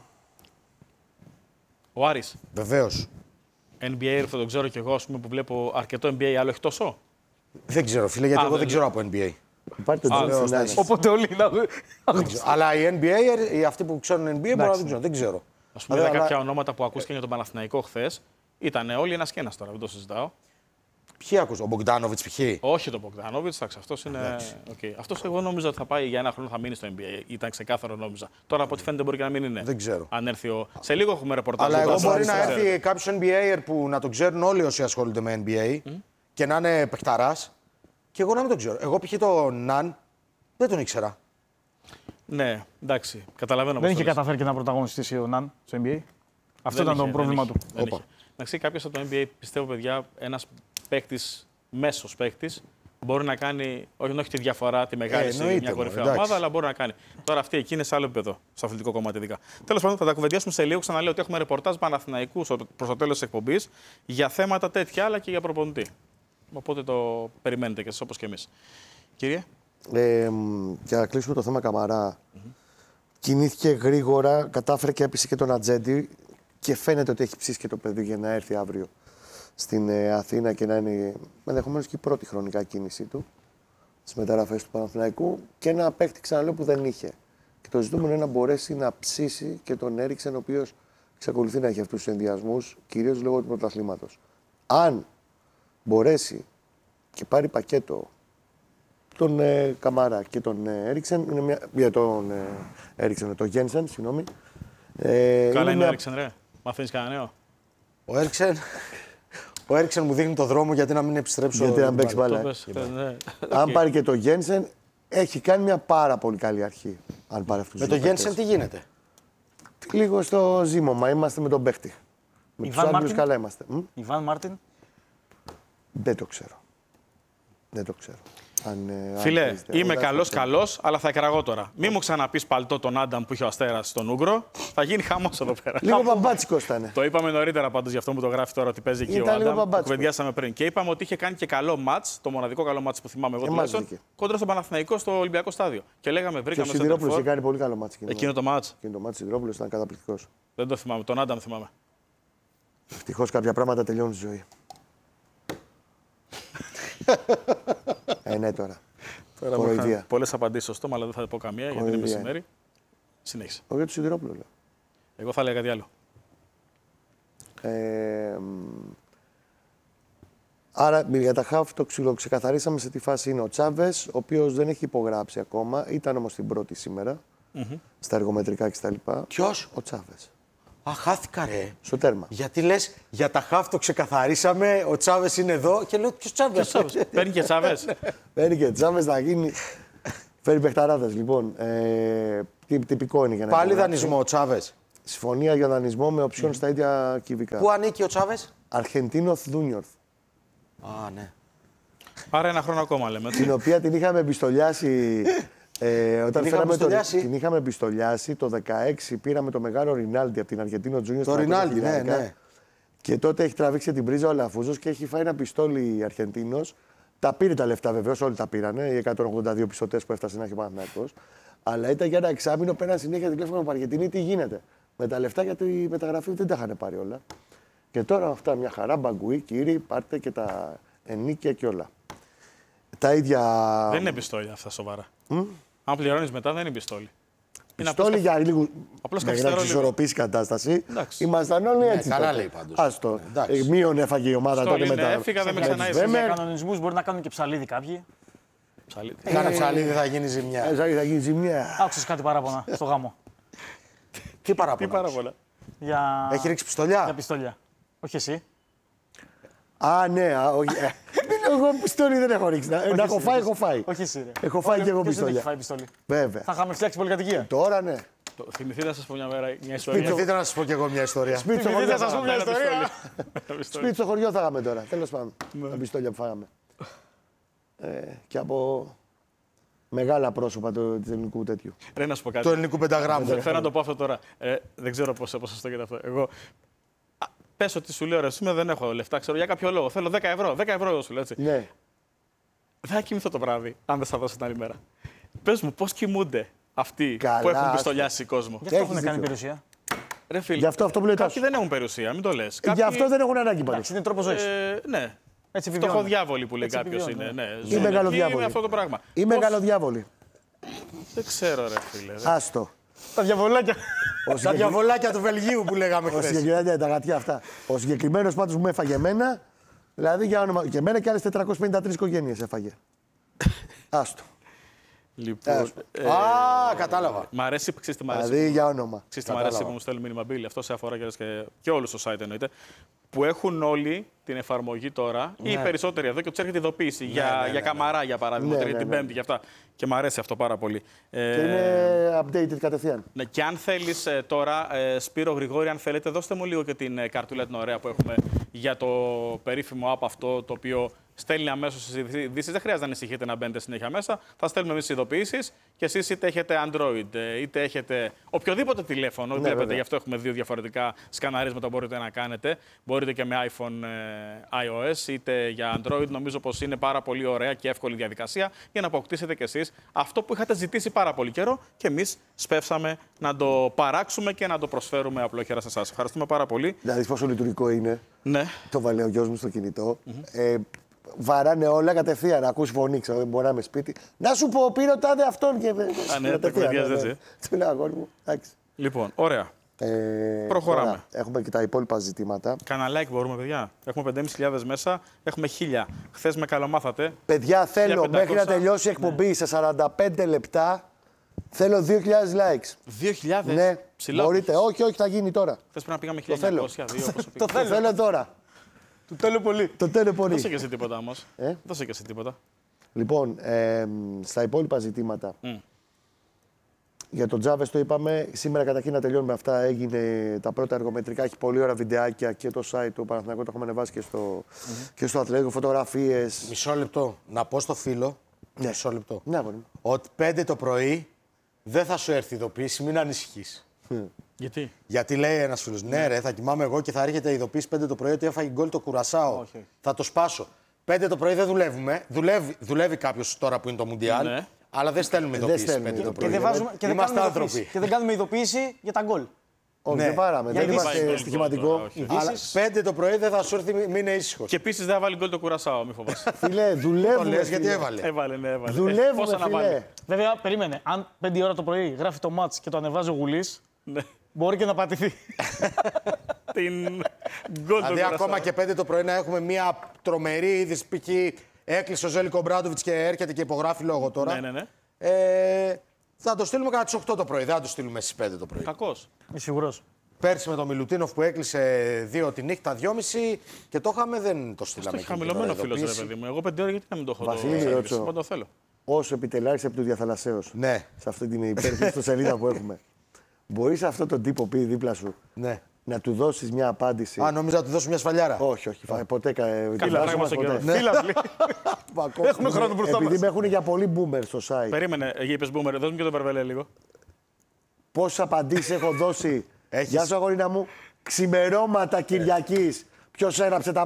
Ο Άρης. Βεβαίως. N B A, θα το ξέρω κι εγώ, ας πούμε, που βλέπω αρκετό N B A, άλλο όχι τόσο. Δεν ξέρω, φίλε, γιατί Α, εγώ δεν δεν ξέρω από N B A. Υπάρχει το Α, Τζον λέω, Φινάνη. Οπότε όλοι να. Αλλά οι N B A, οι αυτοί που ξέρουν N B A, μπορώ να δεν ξέρω. Δεν ξέρω. Ας πούμε, είδα Αλλά- κάποια ονόματα που ακούστηκαν για τον Παναθηναϊκό χθες. Ήταν όλοι ένα και ένα τώρα, δεν το συζητάω. Ποιοι ακούς, ο Μπογκδάνοβιτς π.χ. Όχι τον Μπογκδάνοβιτς, εντάξει, αυτός είναι. Okay. Αυτός εγώ νόμιζα ότι θα πάει για ένα χρόνο, θα μείνει στο N B A. Ήταν ξεκάθαρο, νόμιζα. Τώρα από ό,τι φαίνεται μπορεί και να μην είναι. Δεν ξέρω. Αν έρθει ο... Σε λίγο έχουμε ρεπορτάζ. Αλλά για εγώ τον μπορεί να Άρη. έρθει κάποιο N B A που να τον ξέρουν όλοι όσοι ασχολούνται με N B A και να είναι παιχταράς και εγώ να μην τον ξέρω. Εγώ π.χ. τον Ναν δεν τον ήξερα. Ναι, εντάξει, καταλαβαίνω. Δεν πώς είχε το λες. καταφέρει και να πρωταγωνιστήσει ο Ναν στο N B A. Αυτό Δεν ήταν το είχε, πρόβλημα δεν του. είχε, δεν είχε. Εντάξει, κάποιο από το N B A πιστεύω, παιδιά, ένα παίκτη, μέσο παίκτη, μπορεί να κάνει, όχι, όχι τη διαφορά, τη μεγάλη Ε, σε εννοείται, μια μωρέ, κορυφαία εντάξει. ομάδα, αλλά μπορεί να κάνει. Τώρα αυτή εκεί είναι σε άλλο επίπεδο, στο αθλητικό κομμάτι ειδικά. Τέλος πάντων, θα τα κουβεντιάσουμε σε λίγο. Ξαναλέω ότι έχουμε ρεπορτάζ Παναθηναϊκού προς το τέλος της εκπομπής για θέματα τέτοια, αλλά και για προπονητή. Οπότε το περιμένετε και εσείς όπως και εμείς. Κύριε. Ε, μ, για να κλείσουμε το θέμα Καμαρά. Κινήθηκε γρήγορα, κατάφερε και έπεισε και τον Ατζέντη και φαίνεται ότι έχει ψήσει και το παιδί για να έρθει αύριο στην ε, Αθήνα και να είναι ενδεχομένως και η πρώτη χρονικά κίνησή του στις μεταγραφές του Παναθηναϊκού και ένα παίκτη, ξαναλέω, που δεν είχε. Και το ζητούμενο είναι να μπορέσει να ψήσει και τον Έριξεν, ο οποίος εξακολουθεί να έχει αυτούς τους ενδιασμούς, κυρίως λόγω του πρωταθλήματος. Αν μπορέσει και πάρει πακέτο τον ε, Καμάρα και τον ε, Έριξεν, είναι μια, για τον ε, Έριξεν, τον Γένσεν, συγγνώμη. Ε, Καλά είναι μια- ο Έριξεν, ρε. Μ' αφήνεις κανένα νέο. Ο Έριξεν, ο Έριξεν μου δείχνει το δρόμο γιατί να μην επιστρέψω. Γιατί να την παίξει μπάλα. μπάλα. Το πες χθες, ναι. Αν Οκ. πάρει και τον Γένσεν, έχει κάνει μια πάρα πολύ καλή αρχή. Αν πάρει αυτούς Με τους τον δύο Γένσεν τι παίκτες. γίνεται. Λίγο στο ζήμωμα, είμαστε με τον παίχτη. Με τους Ιβάν Άγγλους Μάρτιν. καλά είμαστε. Μ? Ιβάν Μάρτιν. Δεν το ξέρω. Δεν το ξέρω. Αν, ε, αν Φίλε, παίζετε. είμαι Ο καλό, Δάσκαλος- καλό, αλλά θα εκραγώ τώρα. Μην μου ξαναπεί παλτό τον Άνταμ που είχε ο Αστέρα στον Ούγκρο. Θα γίνει χαμό εδώ πέρα. Λίγο μπαμπάτσικο ήταν. Το είπαμε νωρίτερα πάντω γι' αυτό που το γράφει τώρα ότι παίζει εκεί Ήταν ο λίγο Άνταμ. Το μπαμπάτσικο. κουβεντιάσαμε πριν. Και είπαμε ότι είχε κάνει και καλό μάτ, το μοναδικό καλό μάτ που θυμάμαι εγώ Εμάς τουλάχιστον, βγήκε. κόντρα στον Παναθηναϊκό στο Ολυμπιακό στάδιο. Και λέγαμε, Και ο βρήκαμε Σιδηρόπουλος είχε σέντερφορ. κάνει πολύ καλό μάτσο. Εκείνο το μάτ. Εκείνο το μάτσο Σιδηρόπουλος ήταν καταπληκτικός. Δεν το θυμάμαι. Τον Άνταμ θυμάμαι. Ευτυχώς κάποια πράγματα τελειώνουν στη ζωή. ε, ναι τώρα. Κοροϊδία. Πολλέ απαντήσει στο στόμα, αλλά δεν θα πω καμία γιατί είναι Κοροϊδία. μεσημέρι. Συνέχισε. Όχι για τον Σιδηρόπουλο, λέω. Εγώ θα έλεγα κάτι άλλο. Ε, άρα για τα χαφ το ξεκαθαρίσαμε σε τι φάση είναι ο Τσάβες, ο οποίος δεν έχει υπογράψει ακόμα. Ήταν όμως την πρώτη σήμερα, mm-hmm. στα εργομετρικά κτλ. Ποιος? Ο Τσάβες. Α, χάθηκα ρε. Στο τέρμα. Γιατί λες για τα χαφ το ξεκαθαρίσαμε, ο Τσάβες είναι εδώ και λέω ποιος Τσάβες. Παίρνει και Τσάβες. Παίρνει και Τσάβες να γίνει. Φέρει παιχταράδες λοιπόν. Ε, τυπικό είναι για να Πάλι υπογράψει. δανεισμό ο Τσάβες. Συμφωνία για δανεισμό με οψιόν mm. στα ίδια κυβικά. Πού ανήκει ο Τσάβες? Αρχεντίνο Δούνιορθ. Α, ναι. Άρα ένα χρόνο ακόμα λέμε. Την οποία την είχαμε επιστολιάσει. Ε, όταν την, είχαμε είχαμε το, την είχαμε επιστολιάσει το δεκαέξι, πήραμε το μεγάλο Ρινάλντι από την Αρχεντίνο Τζούνιορ. Το Ρινάλντι, ναι, ναι. Και τότε έχει τραβήξει την πρίζα ο Λαφούζος και έχει φάει ένα πιστόλι Αρχεντίνος. Τα πήρε τα λεφτά βεβαίως, όλοι τα πήρανε. Οι εκατόν ογδόντα δύο πιστωτές που έφτασε να έχει ο Παναθηναϊκός. Αλλά ήταν για ένα εξάμηνο, πέραν συνέχεια τηλέφωνο από Αργεντινή, τι γίνεται. Με τα λεφτά για τη μεταγραφή δεν τα είχαν πάρει όλα. Και τώρα αυτά μια χαρά, μπαγκουί, κύριοι, πάρτε και τα ενίκια και όλα. Τα ίδια. Δεν είναι πιστόλι αυτά σοβαρά. Mm? Αν πληρώνεις μετά, δεν είναι πιστόλι. Πιστόλι για λίγο. Απλώς για να εξισορροπήσει η κατάσταση. Εντάξει. Ήμασταν όλοι έτσι. Ναι, καλά λέει πάντως. Άστο. Ε, μείον έφαγε η ομάδα τότε μετά. Έφυγα, δεν με ξανά Σε κανονισμούς μπορεί να κάνουν και ψαλίδι κάποιοι. Ψαλίδι. Κάνε ψαλίδι, θα γίνει ζημιά. Ε, θα γίνει ζημιά. Άκουσες κάτι παράπονα στο γάμο. Τι παράπονα? Τι παράπονα. Για... Έχει ρίξει πιστολιά. Για πιστόλια. Όχι εσύ. Α, ναι, α, όχι. ε, Εγώ πιστόλι δεν έχω ρίξει. Να, να έχω φάει, έχω φάει. Όχι εσύ, ρε. Έχω φάει και εγώ Ποιος δεν έχει πιστόλια. φάει πιστόλι. Βέβαια. Θα είχαμε φτιάξει πολυκατοικία. Τώρα ναι. Το- Θυμηθείτε να σας πω μια μέρα μια ιστορία. Θυμηθείτε να σας πω κι εγώ μια ιστορία. Σπίτι στο Θυμηθείτε χωριό να σας θα πω μια είχαμε. ιστορία. Σπίτι στο χωριό θα είχαμε τώρα. Τέλος πάντων. Τα πιστόλια που φάγαμε. Ε, και από μεγάλα πρόσωπα του της ελληνικού τέτοιου. Ρε, να σου πω κάτι. Του ελληνικού πενταγράμμου. Θέλω να το πω αυτό τώρα. Ε, δεν ξέρω πόσο ποσοστό γίνεται αυτό. Εγώ. Πες ότι σου λέω ρε, σήμερα δεν έχω λεφτά, ξέρω για κάποιο λόγο. Θέλω δέκα ευρώ. δέκα ευρώ σου λέω έτσι. Ναι. Δεν θα κοιμηθώ το βράδυ, αν δεν σα δώσω την άλλη μέρα. Πες μου, πώς κοιμούνται αυτοί Καλά, που έχουν άστο. πιστολιάσει κόσμο. Γι' αυτό Έχεις έχουν κάνει δίκιο. περιουσία. Ρε φίλε, Γι' αυτό αυτό που λέει κάποιοι Τάσο. δεν έχουν περιουσία, μην το λες. Κάποιοι... Γι' αυτό δεν έχουν ανάγκη πάντως. Εντάξει, είναι τρόπο ζωή. Ε, ναι. Έτσι βιβλιώνουν. Φτωχοδιάβολοι που λέει Έτσι κάποιο είναι. επιβιώνουν, Ναι. Ή Ζουν εκεί μεγαλοδιάβολοι. με αυτό το πράγμα. Ή Πώς- μεγαλοδιάβολοι. Δεν ξέρω, ρε φίλε. δεν- Άστο. Τα διαβολάκια. Τα διαβολάκια του Βελγίου που λέγαμε Ο χθες. συγκεκριμένος, τα γατιά αυτά. Ο συγκεκριμένος πάντως που με έφαγε εμένα, δηλαδή για όνομα. Και εμένα και άλλες τετρακόσιες πενήντα τρεις οικογένειες έφαγε. Άστο. Λοιπόν. ε, Α, κατάλαβα. Μ' αρέσει, ξέρεις τι μ' αρέσει. Δηλαδή για όνομα. Ξέρεις τι μ' αρέσει που μου στέλνουν μήνυμα Μπίλι, αυτό σε αφορά και, και όλου στο site εννοείται. Που έχουν όλοι την εφαρμογή τώρα, ή οι περισσότεροι εδώ, και του έρχεται ειδοποίηση για, ναι, ναι, για ναι. καμαρά για παράδειγμα, Ναι, τρίτη, ναι, ναι. πέμπτη και αυτά. Και μ' αρέσει αυτό πάρα πολύ. Ε, Και είναι updated κατευθείαν. ναι, και αν θέλει τώρα, ε, Σπύρο Γρηγόρη, αν θέλετε, δώστε μου λίγο και την ε, καρτούλα την ωραία που έχουμε για το περίφημο app αυτό, το οποίο στέλνει αμέσως τις ειδήσεις. Δεν χρειάζεται να ανησυχείτε να μπαίνετε συνέχεια μέσα. Θα στέλνουμε εμείς τις ειδοποιήσεις και εσείς είτε έχετε Android, ε, είτε έχετε οποιοδήποτε τηλέφωνο. Βλέπετε, βέβαια. γι' αυτό έχουμε δύο διαφορετικά σκαναρίσματα που μπορείτε να κάνετε. Μπορείτε και με iPhone ε, iOS, είτε για Android. Νομίζω πως είναι πάρα πολύ ωραία και εύκολη διαδικασία για να αποκτήσετε κι εσείς αυτό που είχατε ζητήσει πάρα πολύ καιρό και εμείς σπεύσαμε να το παράξουμε και να το προσφέρουμε απλόχερα σε εσάς. Ευχαριστούμε πάρα πολύ. Δηλαδή πόσο λειτουργικό είναι. Ναι. Το βάλε ο γιος μου στο κινητό. Ε, βαράνε όλα κατευθείαν. Να ακούσει φωνή, ξέρω, δεν μπορεί να είμαι σπίτι. Να σου πω, πήρε ο τάδε αυτόν και. Α, ναι, κατευθείαν, τα κουβεντιάζεις έτσι. Του λέω, αγόρι μου. Εντάξει. Λοιπόν, ωραία. Ε, Προχωράμε. τώρα, έχουμε και τα υπόλοιπα ζητήματα. Κάνα like μπορούμε, παιδιά. Έχουμε πέντε χιλιάδες πεντακόσιες μέσα, έχουμε χίλια. Χθες με καλομάθατε. Παιδιά, θέλω χίλια πεντακόσια. μέχρι να τελειώσει η εκπομπή σε σαράντα πέντε λεπτά. Θέλω δύο χιλιάδες likes. δύο χιλιάδες. Ναι, Ψηλό. μπορείτε. Όχι, όχι, θα γίνει τώρα. Χθες πρέπει να πήγαμε θέλω. χίλια εννιακόσια δύο. Πόσο Το πήγαμε. θέλω τώρα. Του θέλω πολύ. Το θέλω πολύ. Δώσε και εσύ τίποτα όμως. Ε? Δώσε και εσύ τίποτα. Λοιπόν, ε, στα υπόλοιπα ζητήματα. Mm. Για τον Τζάβες το είπαμε. Σήμερα καταρχήν να τελειώνουμε αυτά. Έγινε τα πρώτα εργομετρικά. Έχει πολύ ωραία βιντεάκια και το site του Παναθηναϊκού. Το έχουμε ανεβάσει και στο, mm-hmm. και στο Ατλέτικο. Φωτογραφίες. Μισό λεπτό. Να πω στο φίλο. Ναι. Μισό λεπτό. Ναι, αγόρι μου. Ότι πέντε το πρωί δεν θα σου έρθει ειδοποίηση, μην ανησυχείς. Γιατί. Γιατί λέει ένα φίλο, ναι, ρε, θα κοιμάμαι εγώ και θα έρχεται η ειδοποίηση πέντε το πρωί ότι έφαγε γκολ το Κουρασάο. Όχι. Θα το σπάσω. πέντε το πρωί δεν δουλεύουμε. Δουλεύει, δουλεύει κάποιο τώρα που είναι το Μουντιάλ. Ναι. Αλλά δεν στέλνουμε ειδοποίηση στέλνουμε πέντε το ειδοποίηση. πρωί. Και δεν, βάζουμε, και δεν Είμαστε κάνουμε άνθρωποι. ειδοποίηση. Και δεν κάνουμε ειδοποίηση για τα γκολ. Όχι, Ναι. δεν πάραμε. Για Δεν ειδήσεις. είμαστε Γκολ, στοιχηματικό. γκολ, όχι. Αλλά Ειδήσεις. πέντε το πρωί δεν θα σου έρθει, μην είναι ήσυχο. Και επίση δεν θα βάλει γκολ το Κουρασάο, μη φοβάσαι. Φίλε, Το δουλεύουμε. λες γιατί φίλε. έβαλε. έβαλε, ναι, έβαλε. Δουλεύουμε, Πόσα να φίλε. βάλει. Βέβαια, περίμενε. Αν πέντε ώρα το πρωί γράφει το μάτς και το ανεβάζει ο Γουλής, Ναι. μπορεί και να πατηθεί. Την γκολ του Δηλαδή, Κουρασάο. ακόμα και πέντε το πρωί να έχουμε μια τρομερή είδηση. Π.χ. έκλεισε ο Ζέλικο Μπράντοβιτ και έρχεται και υπογράφει λόγο τώρα. Ναι, ναι, ναι. Ε, θα το στείλουμε κατά τι οκτώ το πρωί. Δεν θα το στείλουμε στι πέντε το πρωί. Κακό. Είμαι σίγουρος. Πέρσι με τον Μιλουτίνοφ που έκλεισε δύο τη νύχτα, δυόμιση και το είχαμε, δεν το στείλαμε. Έχει εκείνη την χαμηλωμένο ώρα φίλο, ρε ειδοποίηση. παιδί μου. Εγώ πέντε ώρα γιατί να μην το έχω. Βασίλη, το ρώτσο. service. Μα το θέλω. Όσο επιτελάρχη επί του διαθαλασσέω. Ναι, Σε αυτή την υπέροχη σελίδα που έχουμε. Μπορεί αυτόν τον τύπο πει δίπλα σου ναι. να του δώσει μια απάντηση. Α, νομίζω να του δώσω μια σφαλιάρα. Όχι, όχι. φα- Ποτέ. κα- Καλά, κοιτάζω πράγμα μας στον ποτέ. καιρό. Φίλαθλοι. Έχουμε χρόνο μπροστά Επειδή μας. με έχουν για πολύ boomer στο site. Περίμενε, είπε Μπούμερ, δώσ' μου και τον Βερβελέ λίγο. Πόσε απαντήσει έχω δώσει. Έχεις. Γεια σου, αγορίνα μου. Ξημερώματα Κυριακή. Ποιο έγραψε τα